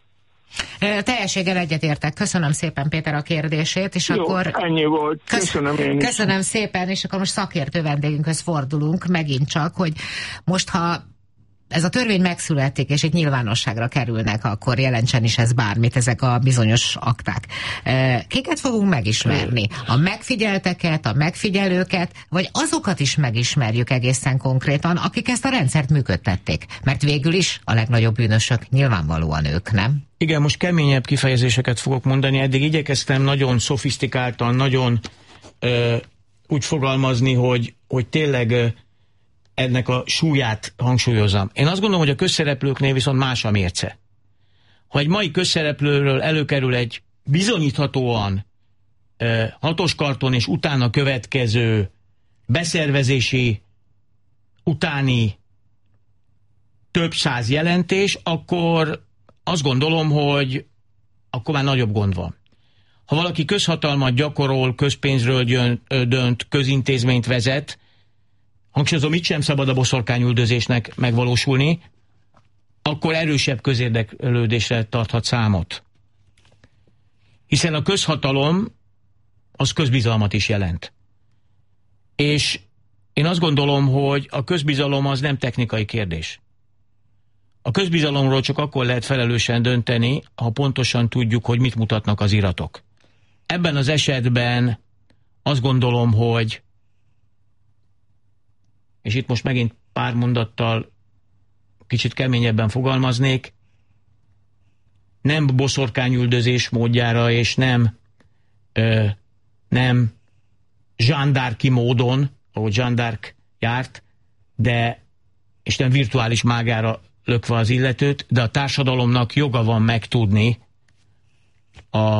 Teljességgel egyetértek. Köszönöm szépen, Péter, a kérdését, és Jó, akkor... ennyi volt. Köszönöm én is. Köszönöm szépen, és akkor most szakértő vendégünkhöz fordulunk megint csak, hogy most, ha ez a törvény megszületik, és itt nyilvánosságra kerülnek, akkor jelentsen is ez bármit, ezek a bizonyos akták. Kiket fogunk megismerni? A megfigyelteket, a megfigyelőket, vagy azokat is megismerjük egészen konkrétan, akik ezt a rendszert működtették? Mert végül is a legnagyobb bűnösök nyilvánvalóan ők, nem? Igen, most keményebb kifejezéseket fogok mondani. Eddig igyekeztem nagyon szofisztikáltan, nagyon ö, úgy fogalmazni, hogy, hogy tényleg ö, ennek a súlyát hangsúlyozom. Én azt gondolom, hogy a közszereplőknél viszont más a mérce. Ha egy mai közszereplőről előkerül egy bizonyíthatóan ö, hatos karton és utána következő beszervezési utáni több száz jelentés, akkor azt gondolom, hogy akkor már nagyobb gond van. Ha valaki közhatalmat gyakorol, közpénzről jön, dönt, közintézményt vezet, hangsúlyozom, itt sem szabad a boszorkányüldözésnek megvalósulni, akkor erősebb közérdeklődésre tarthat számot. Hiszen a közhatalom az közbizalmat is jelent. És én azt gondolom, hogy a közbizalom az nem technikai kérdés. A közbizalomról csak akkor lehet felelősen dönteni, ha pontosan tudjuk, hogy mit mutatnak az iratok. Ebben az esetben azt gondolom, hogy, és itt most megint pár mondattal kicsit keményebben fogalmaznék, nem boszorkányüldözés módjára, és nem, ö, nem zsandárki módon, ahogy zsandárk járt, de, és nem virtuális mágára lökve az illetőt, de a társadalomnak joga van megtudni a,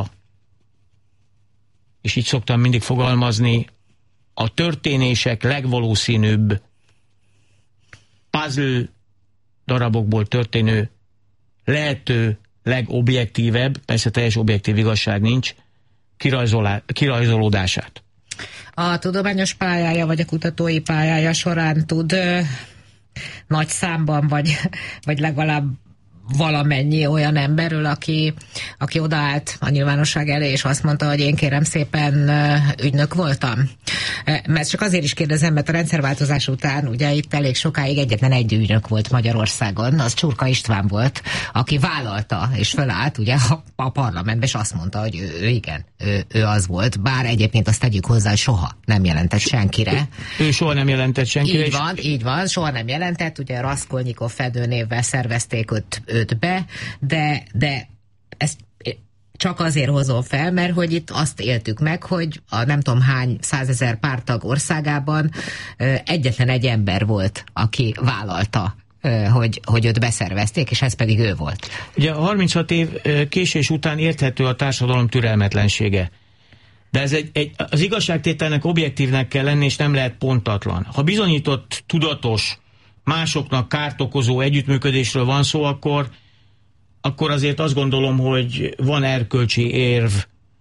és így szoktam mindig fogalmazni, a történések legvalószínűbb puzzle darabokból történő lehető legobjektívebb, persze teljes objektív igazság nincs, kirajzolódását. A tudományos pályája, vagy a kutatói pályája során tud ö, nagy számban, vagy, vagy legalább valamennyi olyan emberről, aki, aki odaállt a nyilvánosság elé, és azt mondta, hogy én kérem szépen ügynök voltam. Mert csak azért is kérdezem, mert a rendszerváltozás után ugye itt elég sokáig egyetlen egy ügynök volt Magyarországon, az Csurka István volt, aki vállalta és fölállt ugye a, a parlamentbe, és azt mondta, hogy ő, ő igen, ő, ő az volt, bár egyébként azt tegyük hozzá, hogy soha nem jelentett senkire. Ő soha nem jelentett senkire. Így van, így van, soha nem jelentett, ugye Raskolnikov fedőnévvel szervezték őt, őt be, de, de ezt csak azért hozom fel, mert hogy itt azt éltük meg, hogy a nem tudom hány százezer pártag országában egyetlen egy ember volt, aki vállalta, hogy, hogy őt beszervezték, és ez pedig ő volt. Ugye harminchat év késés után érthető a társadalom türelmetlensége. De ez egy, egy, az igazságtételnek objektívnek kell lenni, és nem lehet pontatlan. Ha bizonyított, tudatos, másoknak kárt okozó együttműködésről van szó, akkor akkor azért azt gondolom, hogy van erkölcsi érv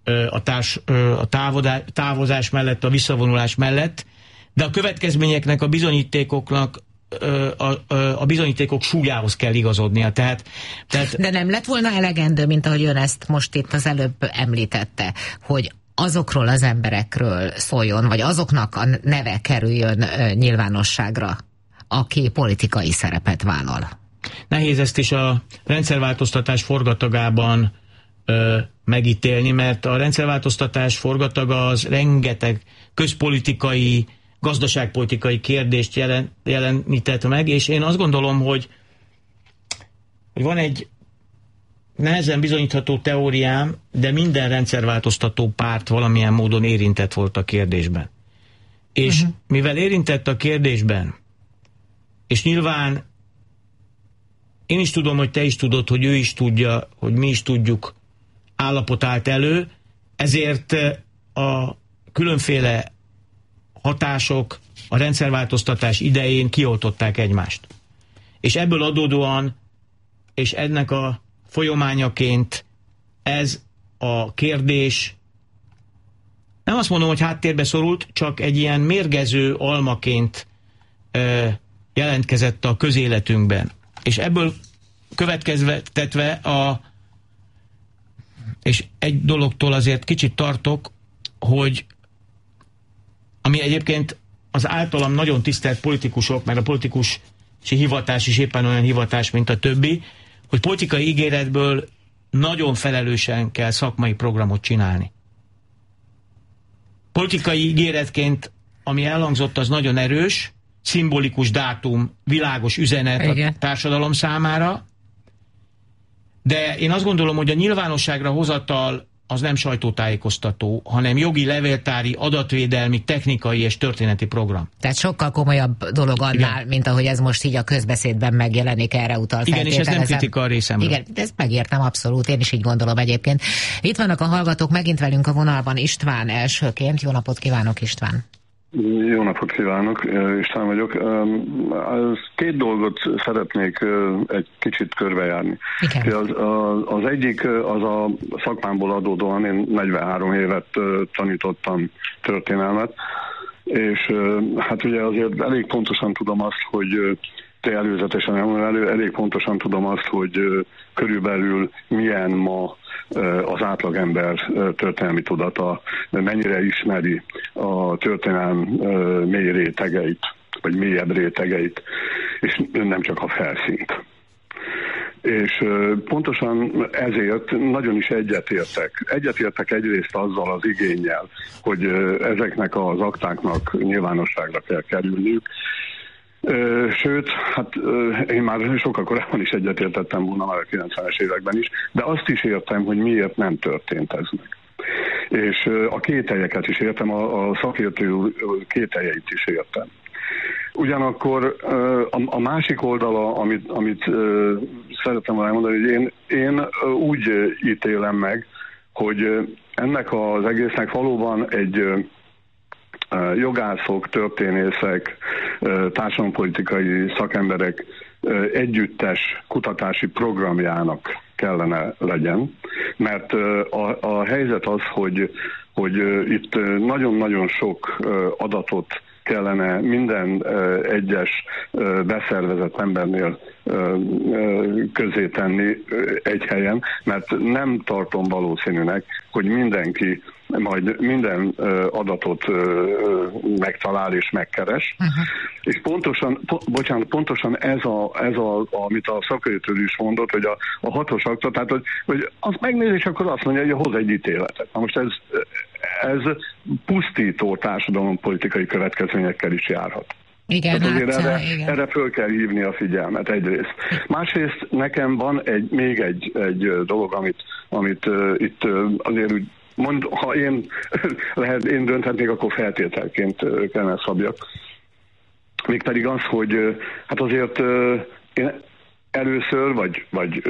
a, társ, a távodá, távozás mellett, a visszavonulás mellett, de a következményeknek, a bizonyítékoknak A, a, a bizonyítékok súlyához kell igazodnia. Tehát, tehát... De nem lett volna elegendő, mint ahogy ön ezt most itt az előbb említette, hogy azokról az emberekről szóljon, vagy azoknak a neve kerüljön nyilvánosságra, aki politikai szerepet vállal? Nehéz ezt is a rendszerváltoztatás forgatagában ö, megítélni, mert a rendszerváltoztatás forgataga az rengeteg közpolitikai, gazdaságpolitikai kérdést jelen, jelenített meg, és én azt gondolom, hogy, hogy van egy nehezen bizonyítható teóriám, de minden rendszerváltoztató párt valamilyen módon érintett volt a kérdésben. És uh-huh. mivel érintett a kérdésben, és nyilván én is tudom, hogy te is tudod, hogy ő is tudja, hogy mi is tudjuk, állapot állt elő, ezért a különféle hatások a rendszerváltoztatás idején kioltották egymást. És ebből adódóan, és ennek a folyamányaként ez a kérdés, nem azt mondom, hogy háttérbe szorult, csak egy ilyen mérgező almaként ö, jelentkezett a közéletünkben. És ebből következtetve a, és egy dologtól azért kicsit tartok, hogy ami egyébként az általam nagyon tisztelt politikusok, mert a politikusi hivatás is éppen olyan hivatás, mint a többi, hogy politikai ígéretből nagyon felelősen kell szakmai programot csinálni. Politikai ígéretként, ami elhangzott, az nagyon erős, szimbolikus dátum, világos üzenet Igen. a társadalom számára, de én azt gondolom, hogy a nyilvánosságra hozatal az nem sajtótájékoztató, hanem jogi, levéltári, adatvédelmi, technikai és történeti program. Tehát sokkal komolyabb dolog annál, Igen. mint ahogy ez most így a közbeszédben megjelenik, erre utal. Igen, és ez nem kritika a részemről. Igen, ezt megértem abszolút, én is így gondolom egyébként. Itt vannak a hallgatók, megint velünk a vonalban István elsőként. Jó napot kívánok, István! Jó napot kívánok, István vagyok. Két dolgot szeretnék egy kicsit körbejárni. Az, az egyik az a szakmámból adódóan, én negyvenhárom évet tanítottam történelmet, és hát ugye azért elég pontosan tudom azt, hogy te előzetesen elő, elég pontosan tudom azt, hogy körülbelül milyen ma az átlagember történelmi tudata, mennyire ismeri a történelem mély rétegeit, vagy mélyebb rétegeit, és nem csak a felszínt. És pontosan ezért nagyon is egyetértek. Egyetértek egyrészt azzal az igénnyel, hogy ezeknek az aktáknak nyilvánosságra kell kerülniük. Sőt, hát én már sokkal korábban is egyetértettem volna, már a kilencvenes években is, de azt is értem, hogy miért nem történt ez meg. És a kételyeket is értem, a, a szakértő kételyeit is értem. Ugyanakkor a, a másik oldala, amit, amit szerettem volna mondani, hogy én, én úgy ítélem meg, hogy ennek az egésznek valóban egy jogászok, történészek, társadalompolitikai szakemberek együttes kutatási programjának kellene legyen, mert a, a helyzet az, hogy, hogy itt nagyon-nagyon sok adatot kellene minden egyes beszervezett embernél közé tenni egy helyen, mert nem tartom valószínűnek, hogy mindenki majd minden adatot megtalál és megkeres. Uh-huh. És pontosan, po, bocsánat, pontosan ez, a, ez a, amit a szakértő is mondott, hogy a, a hatos akta, tehát hogy, hogy azt megnézi, és akkor azt mondja, hogy hoz egy ítéletet. Na most ez, ez pusztító társadalompolitikai következményekkel is járhat. Igen, hát, azért erre, igen. erre föl kell hívni a figyelmet egyrészt. Másrészt nekem van egy, még egy, egy dolog, amit, amit uh, itt uh, azért úgy mond, ha én, lehet, én dönthetnék, akkor feltételként kellene szabjak. Mégpedig az, hogy hát azért én először, vagy, vagy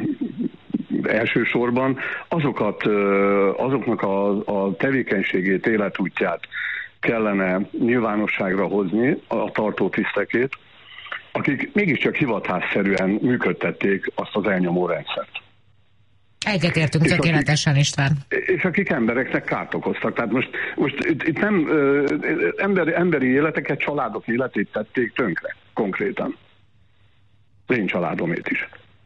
elsősorban azokat, azoknak a, a tevékenységét, életútját kellene nyilvánosságra hozni, a tartótisztekét, akik mégiscsak hivatásszerűen működtették azt az elnyomó rendszert. Egyetértünk tökéletesen, István. És akik embereknek kárt okoztak. Tehát most, most itt, itt nem ö, emberi, emberi életeket, családok életét tették tönkre, konkrétan. Az én családomét is.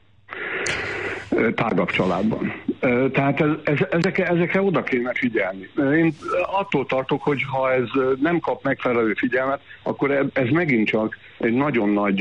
Tágabb családban. Tehát ez, ez, ezekre, ezekre oda kéne figyelni. Én attól tartok, hogy ha ez nem kap megfelelő figyelmet, akkor ez megint csak egy nagyon nagy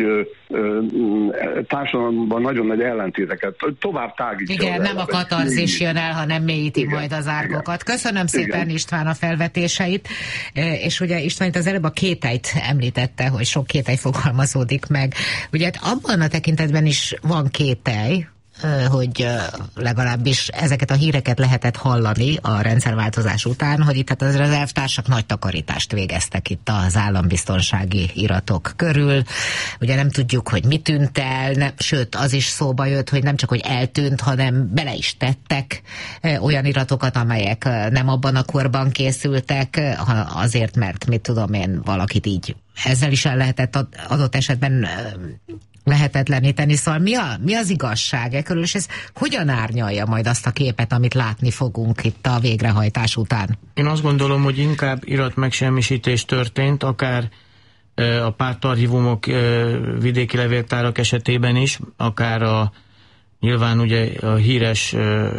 társadalomban nagyon nagy ellentéteket tovább tágítja. Igen, nem a katarzis jön el, hanem mélyíti igen, majd az árkokat. Köszönöm szépen igen. István a felvetéseit, és ugye István itt az előbb a kételyt említette, hogy sok kétely fogalmazódik meg. Ugye abban a tekintetben is van kételj, hogy legalábbis ezeket a híreket lehetett hallani a rendszerváltozás után, hogy itt hát az elvtársak nagy takarítást végeztek itt az állambiztonsági iratok körül. Ugye nem tudjuk, hogy mi tűnt el, nem, sőt az is szóba jött, hogy nem csak, hogy eltűnt, hanem bele is tettek olyan iratokat, amelyek nem abban a korban készültek, azért, mert mit tudom én, valakit így ezzel is el lehetett adott esetben lehetetleníteni. Szóval mi, a, mi az igazság e körül, és ez hogyan árnyalja majd azt a képet, amit látni fogunk itt a végrehajtás után? Én azt gondolom, hogy inkább iratmegsemmisítés történt, akár a pártarchívumok, vidéki levéltárak esetében is, akár a nyilván ugye a híres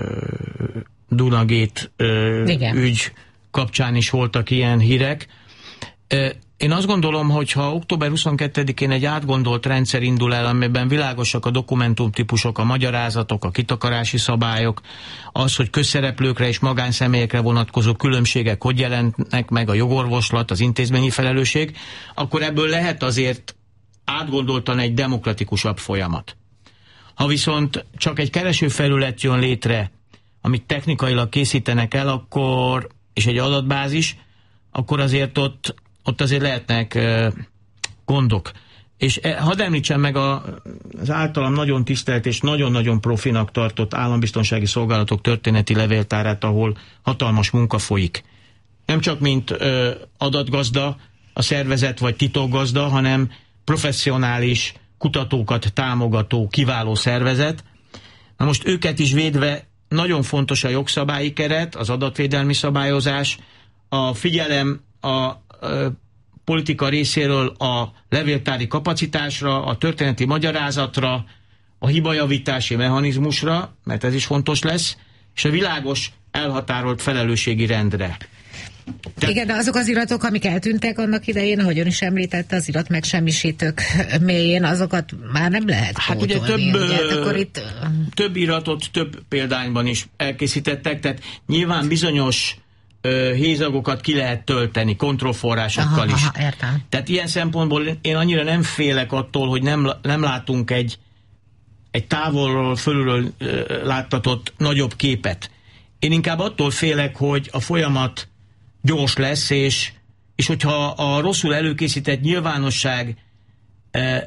Dunagét ügy kapcsán is voltak ilyen hírek. Én azt gondolom, hogy ha október huszonkettedikén egy átgondolt rendszer indul el, amiben világosak a dokumentumtípusok, a magyarázatok, a kitakarási szabályok, az, hogy közszereplőkre és magánszemélyekre vonatkozó különbségek hogy jelennek meg, a jogorvoslat, az intézményi felelősség, akkor ebből lehet azért átgondoltan egy demokratikusabb folyamat. Ha viszont csak egy keresőfelület jön létre, amit technikailag készítenek el, akkor, és egy adatbázis, akkor azért ott ott azért lehetnek uh, gondok. És eh, hadd említsem meg a, az általam nagyon tisztelt és nagyon-nagyon profinak tartott állambiztonsági szolgálatok történeti levéltárát, ahol hatalmas munka folyik. Nem csak mint uh, adatgazda, a szervezet vagy titokgazda, hanem professzionális kutatókat támogató kiváló szervezet. Na most őket is védve nagyon fontos a jogszabályi keret, az adatvédelmi szabályozás, a figyelem, a politika részéről a levéltári kapacitásra, a történeti magyarázatra, a hibajavítási mechanizmusra, mert ez is fontos lesz, és a világos, elhatárolt felelősségi rendre. De... Igen, de azok az iratok, amik eltűntek annak idején, ahogy ön is említette, az irat megsemmisítők mélyén, azokat már nem lehet hát pótolni. Ugye több, ugye, akkor itt... több iratot több példányban is elkészítettek, tehát nyilván bizonyos hézagokat ki lehet tölteni kontrollforrásokkal aha, is. Aha, értem. Tehát ilyen szempontból én annyira nem félek attól, hogy nem, nem látunk egy, egy távolról, fölülről láttatott nagyobb képet. Én inkább attól félek, hogy a folyamat gyors lesz, és, és hogyha a rosszul előkészített nyilvánosság eh,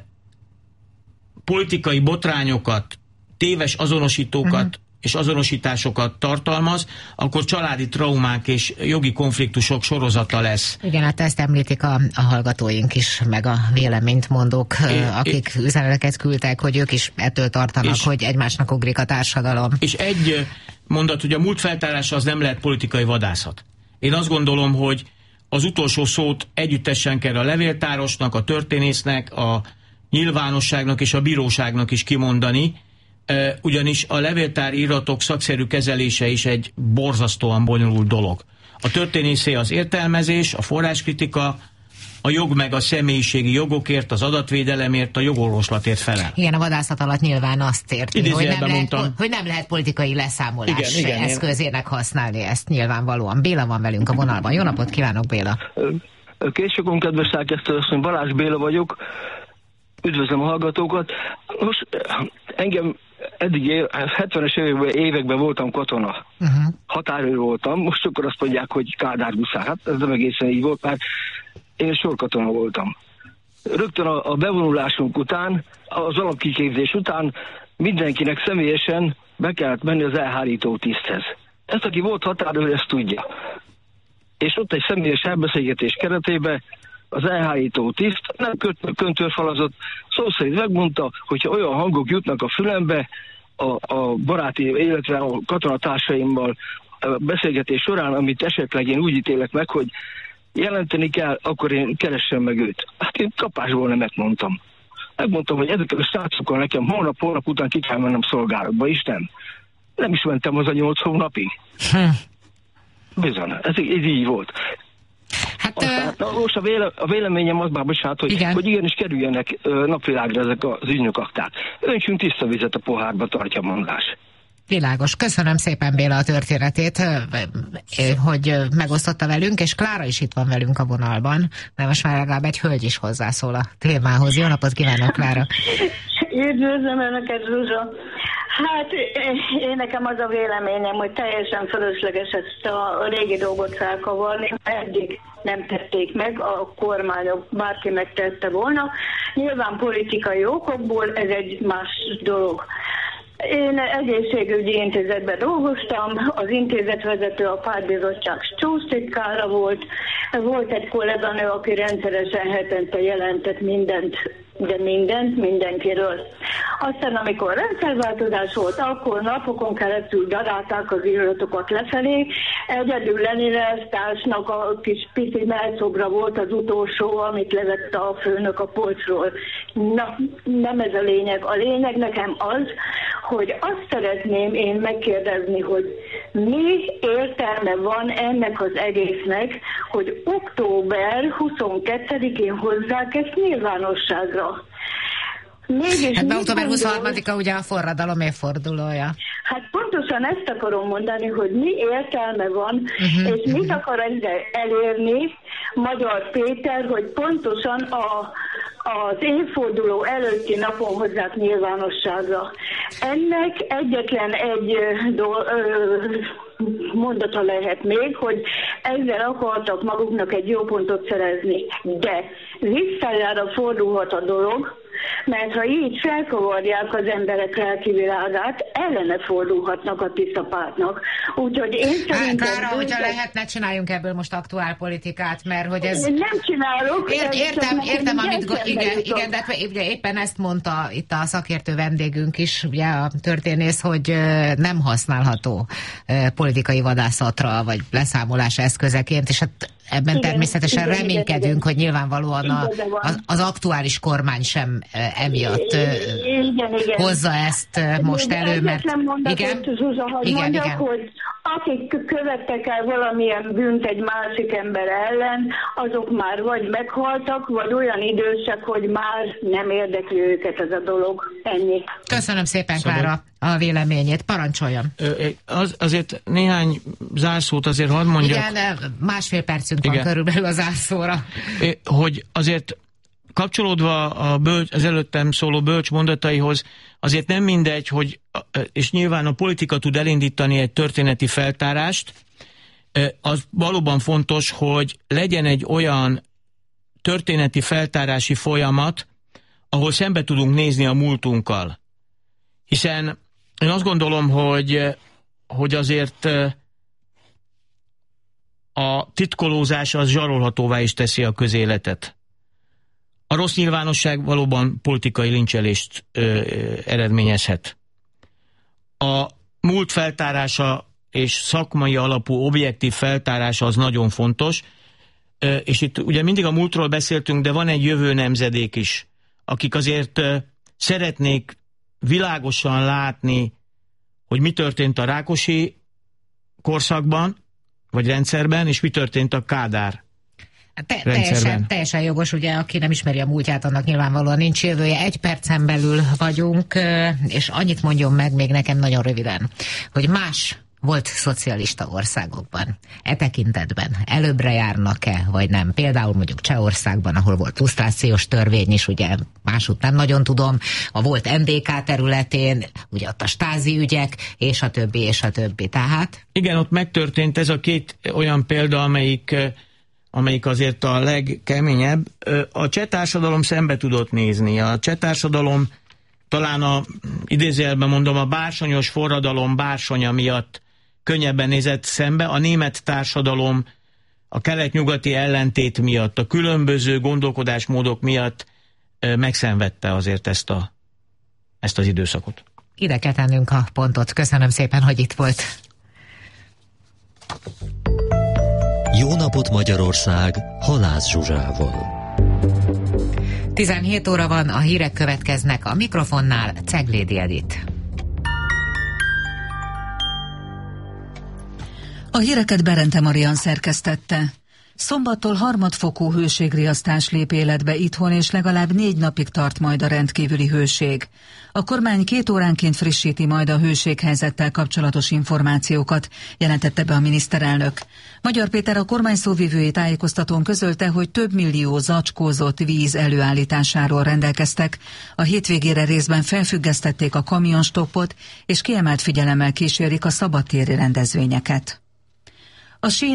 politikai botrányokat, téves azonosítókat uh-huh. és azonosításokat tartalmaz, akkor családi traumák és jogi konfliktusok sorozata lesz. Igen, hát ezt említik a, a hallgatóink is, meg a véleményt mondók, é, akik é, üzeneteket küldtek, hogy ők is ettől tartanak, és, hogy egymásnak ugrik a társadalom. És egy mondat, hogy a múlt feltárása az nem lehet politikai vadászat. Én azt gondolom, hogy az utolsó szót együttesen kell a levéltárosnak, a történésznek, a nyilvánosságnak és a bíróságnak is kimondani, ugyanis a levéltári iratok szakszerű kezelése is egy borzasztóan bonyolult dolog. A történészé az értelmezés, a forráskritika, a jog meg a személyiségi jogokért, az adatvédelemért, a jogorvoslatért felel. Igen, a vadászat alatt nyilván azt érti, hogy nem, lehet, hogy nem lehet politikai leszámolás igen, igen, eszközének használni ezt nyilvánvalóan. Béla van velünk a vonalban. Jó napot kívánok, Béla! Későkön, kedves szerkesztő, Balázs Béla vagyok. Üdvözlöm a hallgatókat. Most engem eddig év, hetvenes években, években voltam katona. Uh-huh. Határőr voltam. Most akkor azt mondják, hogy Kádár Guszár. Hát ez nem egészen így volt, mert én sorkatona voltam. Rögtön a, a bevonulásunk után, az alapkiképzés után mindenkinek személyesen be kellett menni az elhárító tiszthez. Ezt, aki volt határőr, ezt tudja. És ott egy személyes elbeszélgetés keretében az elhárító tiszt nem köntörfalazott, szó szerint megmondta, hogyha olyan hangok jutnak a fülembe, a, a baráti, illetve a katonatársaimmal a beszélgetés során, amit esetleg én úgy ítélek meg, hogy jelenteni kell, akkor én keressem meg őt. Hát én kapásból nemet mondtam. Megmondtam, hogy ezekkel a srácokkal nekem hónap-hónap után ki kell mennem szolgálatba, Isten. Nem is mentem az a nyolc hónapig. Hm. Bizony, ez, ez így volt. Hát, Aztán, uh... most a, véle, a véleményem az már bocsánat, hogy, igen. hogy igenis kerüljenek uh, napvilágra ezek az ügynökakták. Öntsünk tiszta vizet a pohárba, tartja mondás. Világos. Köszönöm szépen, Béla, a történetét, hogy megosztotta velünk, és Klára is itt van velünk a vonalban, de most már legalább egy hölgy is hozzászól a témához. Jó napot kívánok, Klára! Üdvözlöm Önöket, Zsuzsa! Hát én nekem az a véleményem, hogy teljesen fölösleges ezt a régi dolgot felkavarni, mert eddig nem tették meg, a kormányok bárki megtette volna. Nyilván politikai okokból ez egy más dolog. Én egészségügyi intézetben dolgoztam, az intézetvezető a pártbizottság csúsztitkára volt, volt egy kolléganő, aki rendszeresen hetente jelentett mindent, de mindent, mindenkiről. Aztán, amikor rendszerváltozás volt, akkor napokon keresztül darálták az iratokat lefelé. Egyedül Lenin-elvtársnak a kis pici melszobra volt az utolsó, amit levette a főnök a polcról. Na, nem ez a lényeg. A lényeg nekem az, hogy azt szeretném én megkérdezni, hogy mi értelme van ennek az egésznek, hogy október huszonkettedikén hozzák ezt nyilvánosságra. Mégis hát október huszonharmadika ugye a forradalom évfordulója. Hát pontosan ezt akarom mondani, hogy mi értelme van, uh-huh, és mit akar ezzel elérni Magyar Péter, hogy pontosan a, az évforduló előtti napon hozzák nyilvánosságra. Ennek egyetlen egy do, ö, mondata lehet még, hogy ezzel akartak maguknak egy jó pontot szerezni. De visszajára fordulhat a dolog, mert ha így felkavarják az emberek lelki világát, ellene fordulhatnak a tiszta pártnak. Úgyhogy én szerintem... Klára, hogyha lehetne, csináljunk ebből most aktuál politikát, mert hogy ez... Én nem csinálok. Ér, értem, értem, amit... Go... Igen, igen, de ugye éppen ezt mondta itt a szakértő vendégünk is, ugye a történész, hogy nem használható politikai vadászatra, vagy leszámolás eszközeként, és hát ebben igen, természetesen igen, reménykedünk, igen, hogy nyilvánvalóan a, az, az aktuális kormány sem emiatt igen, igen. hozza ezt most elő, mert... Igen, Zsuzsa, hogy igen, mondjak, igen. hogy akik követtek el valamilyen bűnt egy másik ember ellen, azok már vagy meghaltak, vagy olyan idősek, hogy már nem érdekli őket ez a dolog. Ennyi. Köszönöm szépen, Klára, a véleményét. Parancsoljon. Az, azért néhány zárszót azért hadd mondjak. Igen, másfél percünk igen. van körülbelül a zárszóra. Hogy azért kapcsolódva a bölcs, az előttem szóló bölcs mondataihoz, azért nem mindegy, hogy, és nyilván a politika tud elindítani egy történeti feltárást, az valóban fontos, hogy legyen egy olyan történeti feltárási folyamat, ahol szembe tudunk nézni a múltunkkal. Hiszen én azt gondolom, hogy, hogy azért a titkolózás az zsarolhatóvá is teszi a közéletet. A rossz nyilvánosság valóban politikai lincselést ö, eredményezhet. A múlt feltárása és szakmai alapú objektív feltárása az nagyon fontos, ö, és itt ugye mindig a múltról beszéltünk, de van egy jövő nemzedék is, akik azért ö, szeretnék világosan látni, hogy mi történt a Rákosi korszakban, vagy rendszerben, és mi történt a Kádár Te, teljesen, teljesen jogos, ugye, aki nem ismeri a múltját, annak nyilvánvalóan nincs jövője. Egy percen belül vagyunk, és annyit mondjon meg még nekem nagyon röviden, hogy más volt szocialista országokban e tekintetben előbbre járnak-e, vagy nem? Például mondjuk Csehországban, ahol volt lusztrációs törvény is, ugye másút nem nagyon tudom, a volt em dé ká területén, ugye ott a stázi ügyek, és a többi, és a többi. Tehát? Igen, ott megtörtént ez a két olyan példa, amelyik amelyik azért a legkeményebb. A cseh társadalom szembe tudott nézni. A cseh társadalom talán a, idézőjelben mondom, a bársonyos forradalom bársonya miatt könnyebben nézett szembe, a német társadalom a kelet-nyugati ellentét miatt, a különböző gondolkodásmódok miatt megszenvedte azért ezt, a, ezt az időszakot. ide kell tennünk a pontot. Köszönöm szépen, hogy itt volt. Jó napot Magyarország, Halász Zsuzsával. tizenhét óra van, a hírek következnek, a mikrofonnál Ceglédi Edit. A híreket Berente Marian szerkesztette. Szombattól harmadfokú hőségriasztás lép életbe itthon, és legalább négy napig tart majd a rendkívüli hőség. A kormány két óránként frissíti majd a hőséghelyzettel kapcsolatos információkat, jelentette be a miniszterelnök. Magyar Péter, a kormány szóvivői tájékoztatón közölte, hogy több millió zacskózott víz előállításáról rendelkeztek. A hétvégére részben felfüggesztették a kamionstoppot, és kiemelt figyelemmel kísérik a szabadtéri rendezvényeket. A